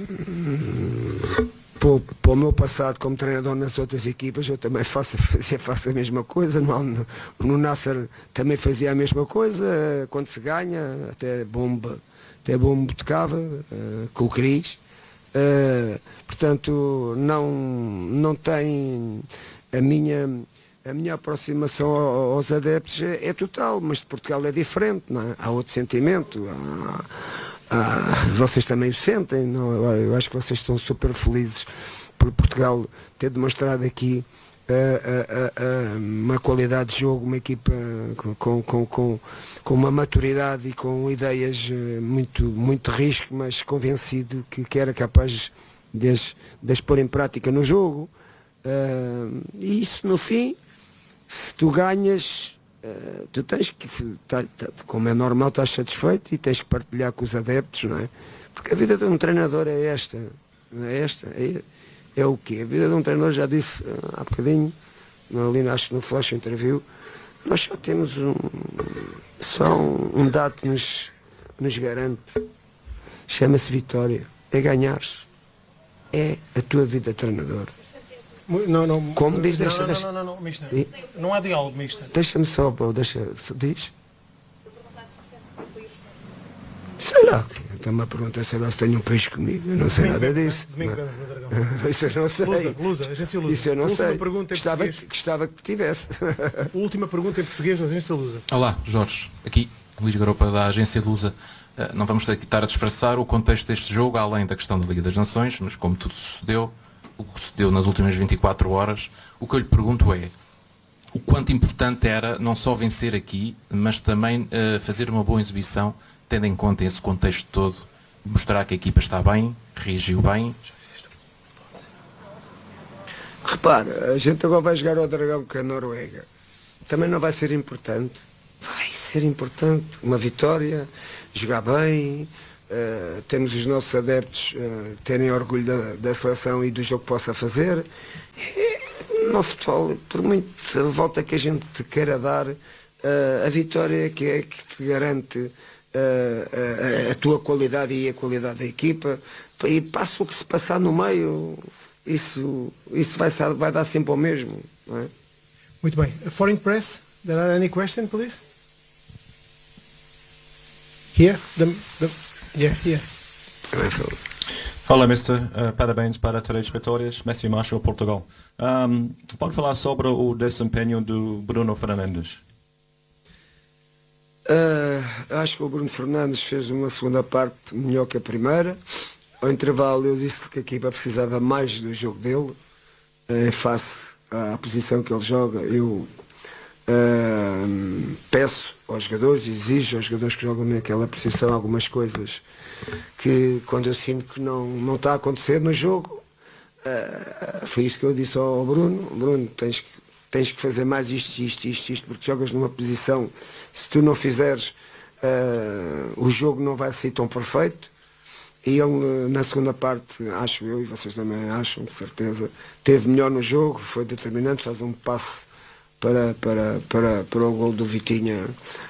para o meu passado como treinador nas outras equipas, eu também faço, fazia, faço a mesma coisa. No, no, no Nasser também fazia a mesma coisa. Quando se ganha, até bomba, até bomba tocava, uh, com o Cris. Uh, portanto, não, não tem a minha, a minha aproximação aos adeptos é, é total, mas de Portugal é diferente, não é? Há outro sentimento. Há, Ah, vocês também o sentem, não? Eu acho que vocês estão super felizes por Portugal ter demonstrado aqui uh, uh, uh, uh, uma qualidade de jogo, uma equipa com, com, com, com uma maturidade e com ideias uh, muito, muito risco, mas convencido que, que era capaz de as, de as pôr em prática no jogo. Uh, e isso, no fim, se tu ganhas, Uh, tu tens que, tá, tá, como é normal, estás satisfeito e tens que partilhar com os adeptos, não é? Porque a vida de um treinador é esta, não é esta, é, é o quê? A vida de um treinador, já disse uh, há bocadinho, ali acho que no Flash Interview, Nós só temos um, só um, um dado que nos, nos garante. Chama-se vitória. É ganhares. É a tua vida de treinador. Não, não, Como diz, não, deixa, não, deixa. não, não, não, mister. Não há diálogo, mister. Deixa-me só, pô, deixa, diz. Sei lá, está-me a perguntar, sei lá se tenho um peixe comigo, eu não sei Domingo, nada disso. domingo vamos no Dragão. Isso eu não sei. Lusa, Lusa, agência Lusa. Isso eu não Última sei. pergunta em Gostava, português. gostava que tivesse. Última pergunta em português da agência Lusa. Olá, Jorge. Aqui, Luís Garopa da agência Lusa. Uh, não vamos ter que estar a disfarçar o contexto deste jogo, além da questão da Liga das Nações, mas como tudo sucedeu, o que sucedeu nas últimas vinte e quatro horas, o que eu lhe pergunto é o quanto importante era não só vencer aqui, mas também uh, fazer uma boa exibição, tendo em conta esse contexto todo, mostrar que a equipa está bem, reagiu bem. Repara, a gente agora vai jogar ao Dragão com a Noruega. Também não vai ser importante. Vai ser importante. Uma vitória, jogar bem, uh, temos os nossos adeptos uh, terem orgulho da, da seleção e do jogo que possa fazer. E, no futebol, por muita volta que a gente te queira dar, uh, a vitória que é que te garante uh, a, a tua qualidade e a qualidade da equipa. E passa o que se passar no meio, isso, isso vai, vai dar sempre ao mesmo. Não é? Muito bem. Foreign press, there are any question, please? Here, the, the, yeah, here. Olá, mister Uh, parabéns para três vitórias. Matthew Marshall, Portugal. Um, pode falar sobre o desempenho do Bruno Fernandes? Uh, acho que o Bruno Fernandes fez uma segunda parte melhor que a primeira. Ao intervalo eu disse que a equipa precisava mais do jogo dele. Uh, face à posição que ele joga, eu uh, peço aos jogadores, exijo aos jogadores que jogam naquela posição algumas coisas que quando eu sinto que não, não está a acontecer no jogo, uh, foi isso que eu disse ao Bruno. Bruno, tens que, tens que fazer mais isto, isto, isto, isto, porque jogas numa posição, se tu não fizeres, uh, o jogo não vai ser tão perfeito. E ele, na segunda parte, acho eu, e vocês também acham, de certeza, teve melhor no jogo, foi determinante, faz um passe para, para, para, para o gol do Vitinha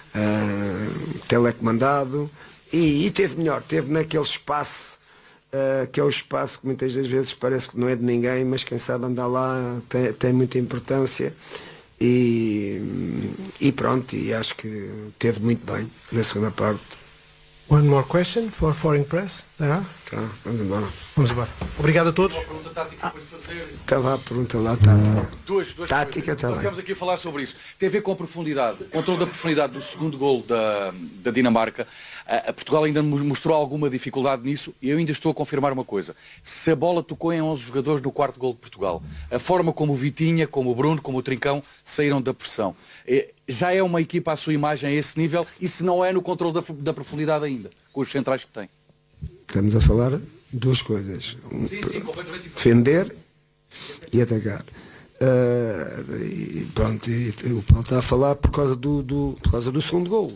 uh, telecomandado, e, e teve melhor, teve naquele espaço, uh, que é o espaço que muitas das vezes parece que não é de ninguém, mas quem sabe andar lá tem, tem muita importância, e, e pronto, e acho que teve muito bem na segunda parte. One more question for foreign press. Ah? Tá, vamos embora. Vamos embora. Obrigado a todos. Uma pergunta tática para lhe fazer. Estava a pergunta lá, tática. Duas, duas tática, tá Nós estamos aqui a falar sobre isso. Tem a ver com a profundidade. Controle da profundidade do segundo gol da, da Dinamarca. A, a Portugal ainda mostrou alguma dificuldade nisso e eu ainda estou a confirmar uma coisa. Se a bola tocou em onze jogadores no quarto gol de Portugal, a forma como o Vitinha, como o Bruno, como o Trincão saíram da pressão. É, já é uma equipa à sua imagem a esse nível e se não é no controle da, da profundidade ainda, com os centrais que tem. Estamos a falar duas coisas. Um, sim, sim, completamente diferente. Defender e atacar. Uh, e pronto, e, o Paulo está a falar por causa do, do, por causa do segundo golo.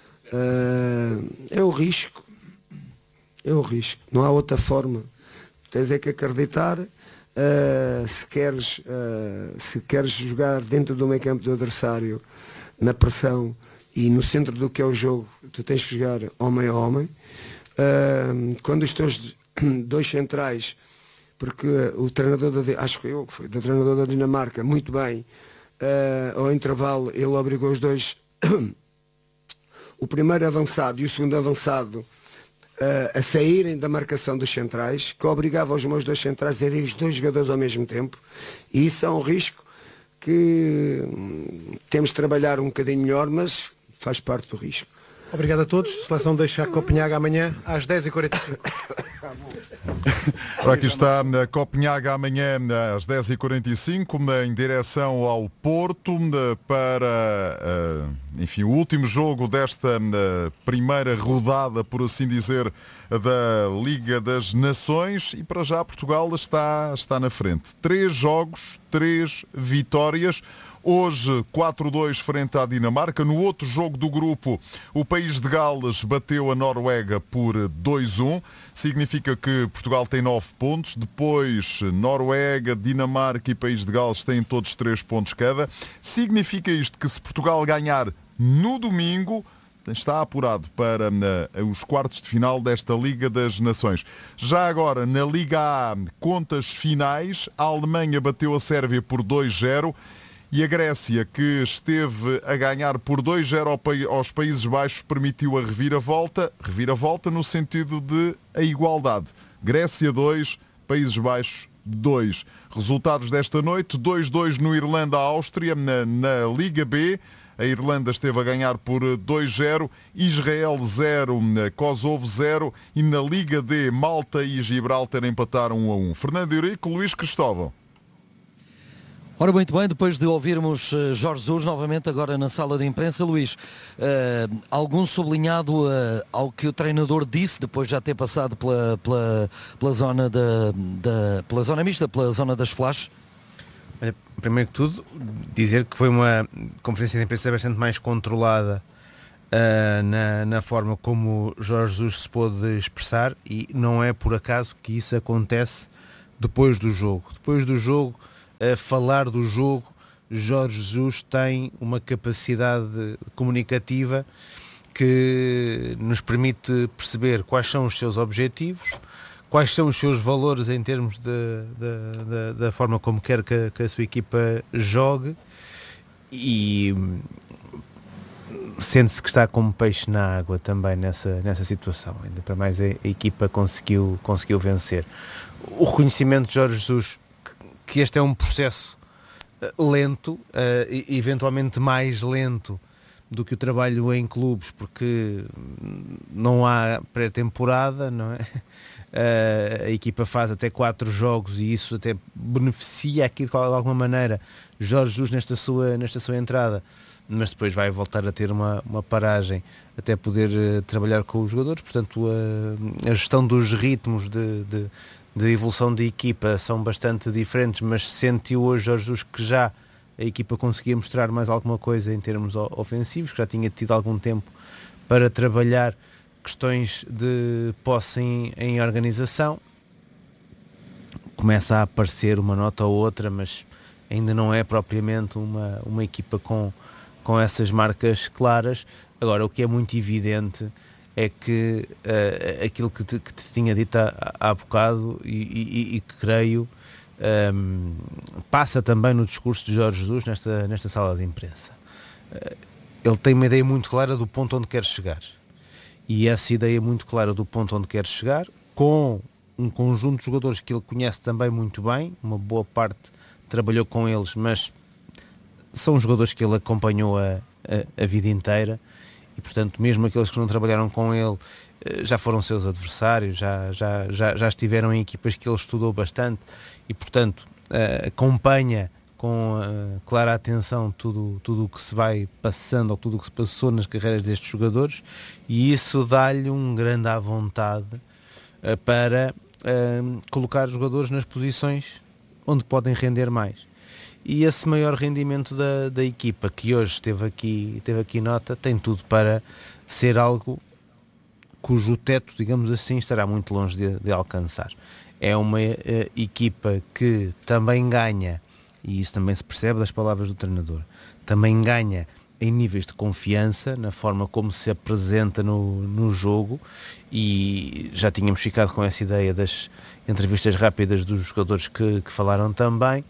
Uh, é o risco. É o risco. Não há outra forma. Tens é que acreditar. Uh, se, queres, uh, se queres jogar dentro do meio campo do adversário, na pressão e no centro do que é o jogo, tu tens que jogar homem a homem. Uh, quando os teus dois centrais, porque o treinador da, acho que eu que foi, do treinador da Dinamarca, muito bem, uh, ao intervalo ele obrigou os dois, o primeiro avançado e o segundo avançado, uh, a saírem da marcação dos centrais, que obrigava os meus dois centrais a serem os dois jogadores ao mesmo tempo, e isso é um risco que hum, temos de trabalhar um bocadinho melhor, mas faz parte do risco. Obrigado a todos. A seleção deixa a Copenhaga amanhã às dez e quarenta e cinco. Aqui está a Copenhaga amanhã às dez e quarenta e cinco, em direção ao Porto, para, enfim, o último jogo desta primeira rodada, por assim dizer, da Liga das Nações. E para já Portugal está, está na frente. Três jogos, três vitórias. Hoje quatro a dois frente à Dinamarca. No outro jogo do grupo, o país de Gales bateu a Noruega por dois a um. Significa que Portugal tem nove pontos. Depois Noruega, Dinamarca e país de Gales têm todos três pontos cada. Significa isto que se Portugal ganhar no domingo, está apurado para uh, os quartos de final desta Liga das Nações. Já agora, na Liga A, contas finais, a Alemanha bateu a Sérvia por dois a zero e a Grécia, que esteve a ganhar por dois a zero aos Países Baixos, permitiu a reviravolta, reviravolta no sentido de a igualdade. Grécia dois, Países Baixos dois. Resultados desta noite, dois a dois no Irlanda-Áustria, na, na Liga B. A Irlanda esteve a ganhar por dois a zero, Israel zero, Kosovo zero e na Liga D, Malta e Gibraltar empataram um a um. Fernando Eurico, Luís Cristóvão. Ora, muito bem, depois de ouvirmos Jorge Jesus novamente agora na sala de imprensa, Luís, uh, algum sublinhado uh, ao que o treinador disse depois de já ter passado pela, pela, pela, zona, da, da, pela zona mista, pela zona das flashes? Olha, primeiro que tudo, dizer que foi uma conferência de imprensa bastante mais controlada uh, na, na forma como Jorge Jesus se pôde expressar, e não é por acaso que isso acontece depois do jogo. Depois do jogo, a falar do jogo, Jorge Jesus tem uma capacidade comunicativa que nos permite perceber quais são os seus objetivos, quais são os seus valores em termos de, de, de, da forma como quer que, que a sua equipa jogue, e sente-se que está como peixe na água também nessa, nessa situação. Ainda para mais a, a equipa conseguiu, conseguiu vencer. O reconhecimento de Jorge Jesus que este é um processo lento, uh, eventualmente mais lento do que o trabalho em clubes, porque não há pré-temporada, não é? Uh, a equipa faz até quatro jogos e isso até beneficia aqui de alguma maneira Jorge Jesus nesta sua, nesta sua entrada, mas depois vai voltar a ter uma, uma paragem até poder uh, trabalhar com os jogadores. Portanto, uh, a gestão dos ritmos de, de de evolução de equipa são bastante diferentes, mas sentiu hoje Jorge Jesus que já a equipa conseguia mostrar mais alguma coisa em termos ofensivos, que já tinha tido algum tempo para trabalhar questões de posse em, em organização. Começa a aparecer uma nota ou outra, mas ainda não é propriamente uma, uma equipa com, com essas marcas claras. Agora, o que é muito evidente é que uh, aquilo que te, que te tinha dito há, há bocado e, e, e que creio um, passa também no discurso de Jorge Jesus nesta, nesta sala de imprensa. Uh, ele tem uma ideia muito clara do ponto onde quer chegar, e essa ideia muito clara do ponto onde quer chegar, com um conjunto de jogadores que ele conhece também muito bem, uma boa parte trabalhou com eles, mas são jogadores que ele acompanhou a, a, a vida inteira. E, portanto, mesmo aqueles que não trabalharam com ele já foram seus adversários, já, já, já, já estiveram em equipas que ele estudou bastante e, portanto, acompanha com uh, clara atenção tudo, tudo o que se vai passando ou tudo o que se passou nas carreiras destes jogadores, e isso dá-lhe um grande à vontade uh, para uh, colocar os jogadores nas posições onde podem render mais. E esse maior rendimento da, da equipa, que hoje teve aqui, teve aqui nota, tem tudo para ser algo cujo teto, digamos assim, estará muito longe de, de alcançar. É uma uh, equipa que também ganha, e isso também se percebe das palavras do treinador, também ganha em níveis de confiança, na forma como se apresenta no, no jogo, e já tínhamos ficado com essa ideia das entrevistas rápidas dos jogadores que, que falaram também.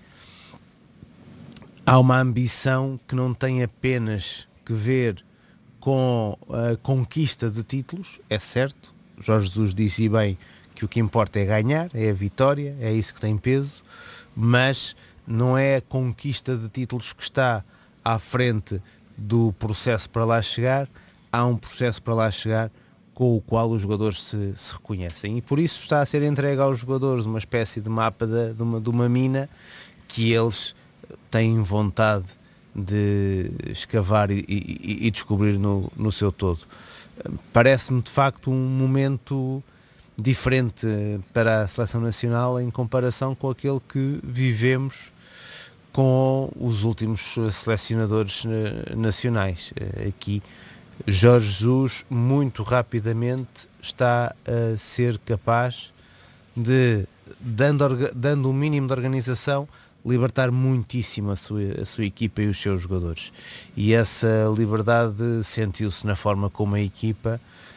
Há uma ambição que não tem apenas que ver com a conquista de títulos, é certo, Jorge Jesus disse bem que o que importa é ganhar, é a vitória, é isso que tem peso, mas não é a conquista de títulos que está à frente do processo para lá chegar. Há um processo para lá chegar com o qual os jogadores se, se reconhecem, e por isso está a ser entregue aos jogadores uma espécie de mapa de, de, uma, de uma mina que eles têm vontade de escavar e, e, e descobrir no, no seu todo. Parece-me de facto um momento diferente para a Seleção Nacional em comparação com aquele que vivemos com os últimos selecionadores nacionais. Aqui Jorge Jesus muito rapidamente está a ser capaz de, dando, dando um mínimo de organização, libertar muitíssimo a sua, a sua equipa e os seus jogadores. E essa liberdade sentiu-se na forma como a equipa,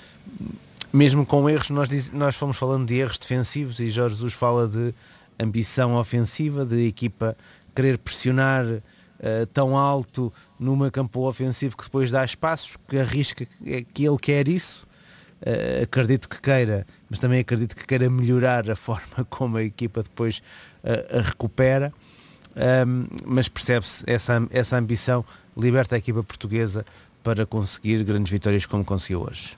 mesmo com erros, nós, diz, nós fomos falando de erros defensivos e Jorge Jesus fala de ambição ofensiva, de equipa querer pressionar uh, tão alto numa campo ofensivo que depois dá espaços, que arrisca que ele quer isso. Uh, acredito que queira, mas também acredito que queira melhorar a forma como a equipa depois uh, a recupera. Um, mas percebe-se essa, essa ambição liberta a equipa portuguesa para conseguir grandes vitórias como conseguiu hoje.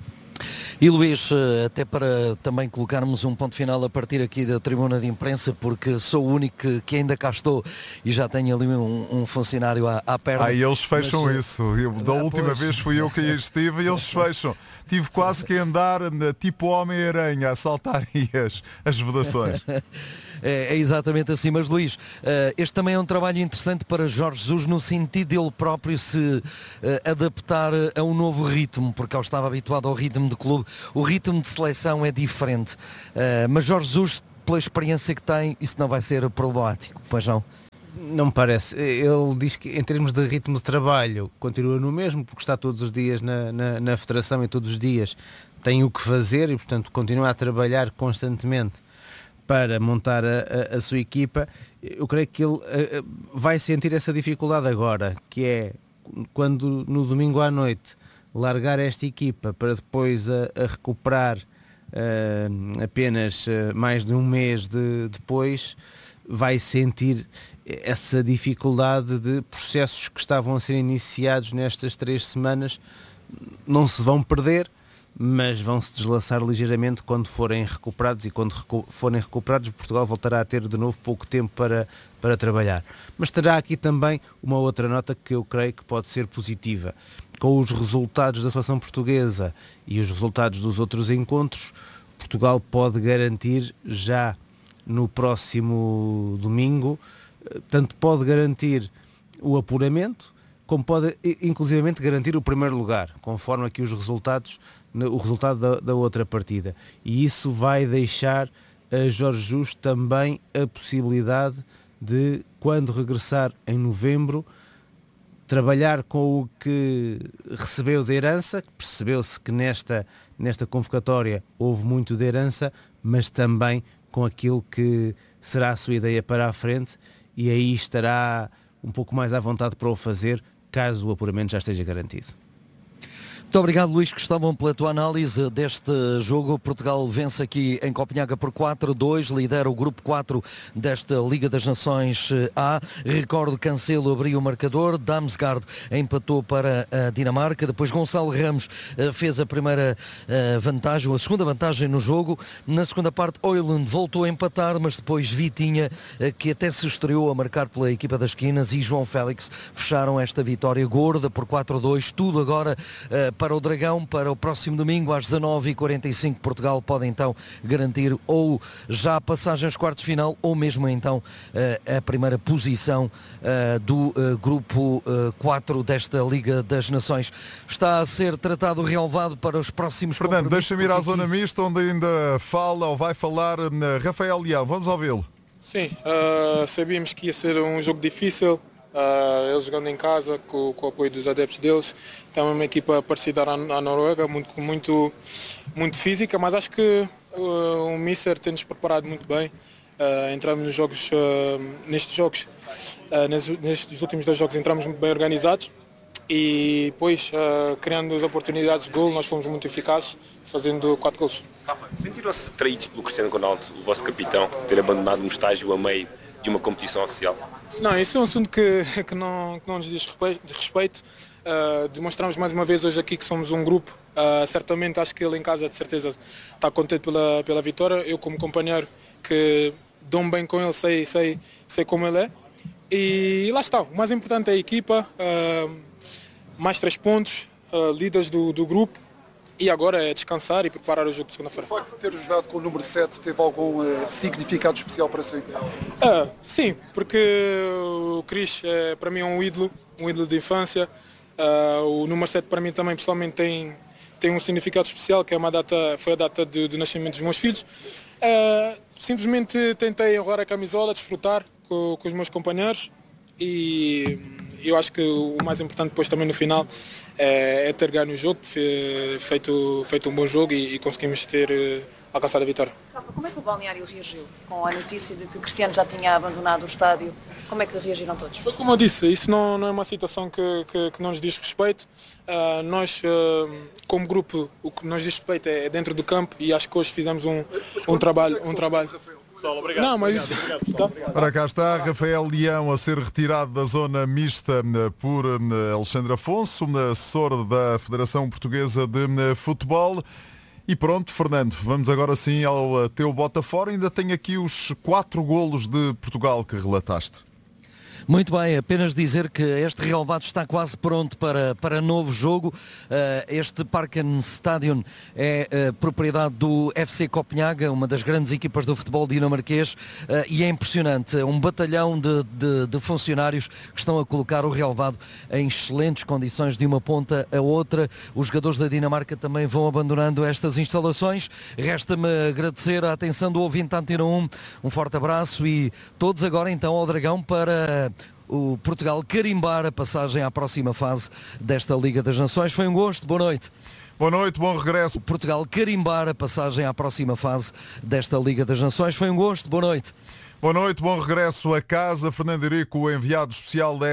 E Luís, até para também colocarmos um ponto final a partir aqui da tribuna de imprensa, porque sou o único que, que ainda cá estou e já tenho ali um, um funcionário à, à perna. Ah, eles fecham mas, isso. Eu, da ah, última pois. vez fui eu que estive e eles fecham. Tive quase que andar tipo Homem-Aranha a saltarem as, as vedações. É, é exatamente assim, mas Luís, uh, este também é um trabalho interessante para Jorge Jesus no sentido dele próprio se uh, adaptar a um novo ritmo, porque ele estava habituado ao ritmo de clube, o ritmo de seleção é diferente, uh, mas Jorge Jesus, pela experiência que tem, isso não vai ser problemático, pois não? Não me parece. Ele diz que em termos de ritmo de trabalho continua no mesmo, porque está todos os dias na, na, na federação e todos os dias tem o que fazer e portanto continua a trabalhar constantemente para montar a, a, a sua equipa. Eu creio que ele a, a, vai sentir essa dificuldade agora, que é quando no domingo à noite largar esta equipa para depois a, a recuperar uh, apenas uh, mais de um mês de, depois, vai sentir essa dificuldade de processos que estavam a ser iniciados nestas três semanas, não se vão perder, mas vão se deslaçar ligeiramente quando forem recuperados, e quando recu- forem recuperados Portugal voltará a ter de novo pouco tempo para, para trabalhar. Mas terá aqui também uma outra nota que eu creio que pode ser positiva. Com os resultados da seleção portuguesa e os resultados dos outros encontros, Portugal pode garantir já no próximo domingo, tanto pode garantir o apuramento, como pode inclusivamente garantir o primeiro lugar, conforme aqui os resultados, o resultado da, da outra partida. E isso vai deixar a Jorge Jesus também a possibilidade de, quando regressar em novembro, trabalhar com o que recebeu de herança, que percebeu-se que nesta, nesta convocatória houve muito de herança, mas também com aquilo que será a sua ideia para a frente, e aí estará um pouco mais à vontade para o fazer, caso o apuramento já esteja garantido. Muito obrigado, Luís Cristóvão, pela tua análise deste jogo. Portugal vence aqui em Copenhaga por quatro a dois, lidera o grupo quatro desta Liga das Nações A. Recordo, Cancelo abriu o marcador, Damsgaard empatou para a Dinamarca, depois Gonçalo Ramos fez a primeira vantagem, a segunda vantagem no jogo. Na segunda parte, Højlund voltou a empatar, mas depois Vitinha, que até se estreou a marcar pela equipa das esquinas, e João Félix fecharam esta vitória gorda por quatro a dois. Tudo agora para o Dragão, para o próximo domingo às dezanove e quarenta e cinco. Portugal pode então garantir ou já a passagem aos quartos de final, ou mesmo então a primeira posição do grupo quatro desta Liga das Nações. Está a ser tratado o relevado para os próximos Fernando, deixa-me ir à zona mista, onde ainda fala ou vai falar Rafael Leão. Vamos ouvi-lo. Sim, uh, sabíamos que ia ser um jogo difícil. Uh, eles jogando em casa, com, com o apoio dos adeptos deles. Então é uma equipa parecida à, à Noruega, muito, muito, muito física, mas acho que uh, o Mister tem-nos preparado muito bem. Uh, entramos nos jogos, uh, nestes jogos, uh, nestes, nestes últimos dois jogos entramos muito bem organizados, e depois, uh, criando as oportunidades de gol, nós fomos muito eficazes, fazendo quatro gols. Sentiram-se traídos pelo Cristiano Ronaldo, o vosso capitão, ter abandonado um estágio a meio de uma competição oficial? Não, isso é um assunto que, que, não, que não nos diz respeito. Uh, demonstramos mais uma vez hoje aqui que somos um grupo. Uh, certamente acho que ele em casa de certeza está contente pela, pela vitória. Eu como companheiro que dou-me bem com ele, sei, sei, sei como ele é. E lá está, o mais importante é a equipa, uh, mais três pontos, uh, líderes do, do grupo. e agora é descansar e preparar o jogo de segunda-feira. O facto de ter jogado com o número sete teve algum uh, significado especial para si? Ah, sim, porque o Cris é, para mim é um ídolo, um ídolo de infância. Uh, o número sete para mim também pessoalmente tem, tem um significado especial, que é uma data, foi a data de, de nascimento dos meus filhos. Uh, simplesmente tentei honrar a camisola, desfrutar com, com os meus companheiros e eu acho que o mais importante depois também no final é, é ter ganho o jogo, feito, feito um bom jogo e, e conseguimos ter uh, alcançado a vitória. Como é que o balneário reagiu com a notícia de que Cristiano já tinha abandonado o estádio? Como é que reagiram todos? Foi como eu disse, isso não, não é uma situação que, que, que não nos diz respeito. Uh, nós, uh, como grupo, o que nos diz respeito é dentro do campo e acho que hoje fizemos um, um trabalho. Um trabalho. Obrigado, não, mas obrigado, obrigado, obrigado. Para cá está Rafael Leão a ser retirado da zona mista por Alexandre Afonso, assessor da Federação Portuguesa de Futebol. E pronto, Fernando, vamos agora sim ao teu bota fora. Ainda tem aqui os quatro golos de Portugal que relataste. Muito bem, apenas dizer que este relvado está quase pronto para, para novo jogo. Este Parken Stadion é propriedade do F C Copenhaga, uma das grandes equipas do futebol dinamarquês, e é impressionante, um batalhão de, de, de funcionários que estão a colocar o relvado em excelentes condições de uma ponta a outra. Os jogadores da Dinamarca também vão abandonando estas instalações. Resta-me agradecer a atenção do ouvinte Antena um, um forte abraço e todos agora então ao Dragão para o Portugal carimbar a passagem à próxima fase desta Liga das Nações. Foi um gosto, boa noite. Boa noite, bom regresso. O Portugal carimbar a passagem à próxima fase desta Liga das Nações. Foi um gosto, boa noite. Boa noite, bom regresso a casa. Fernando Eurico, o enviado especial da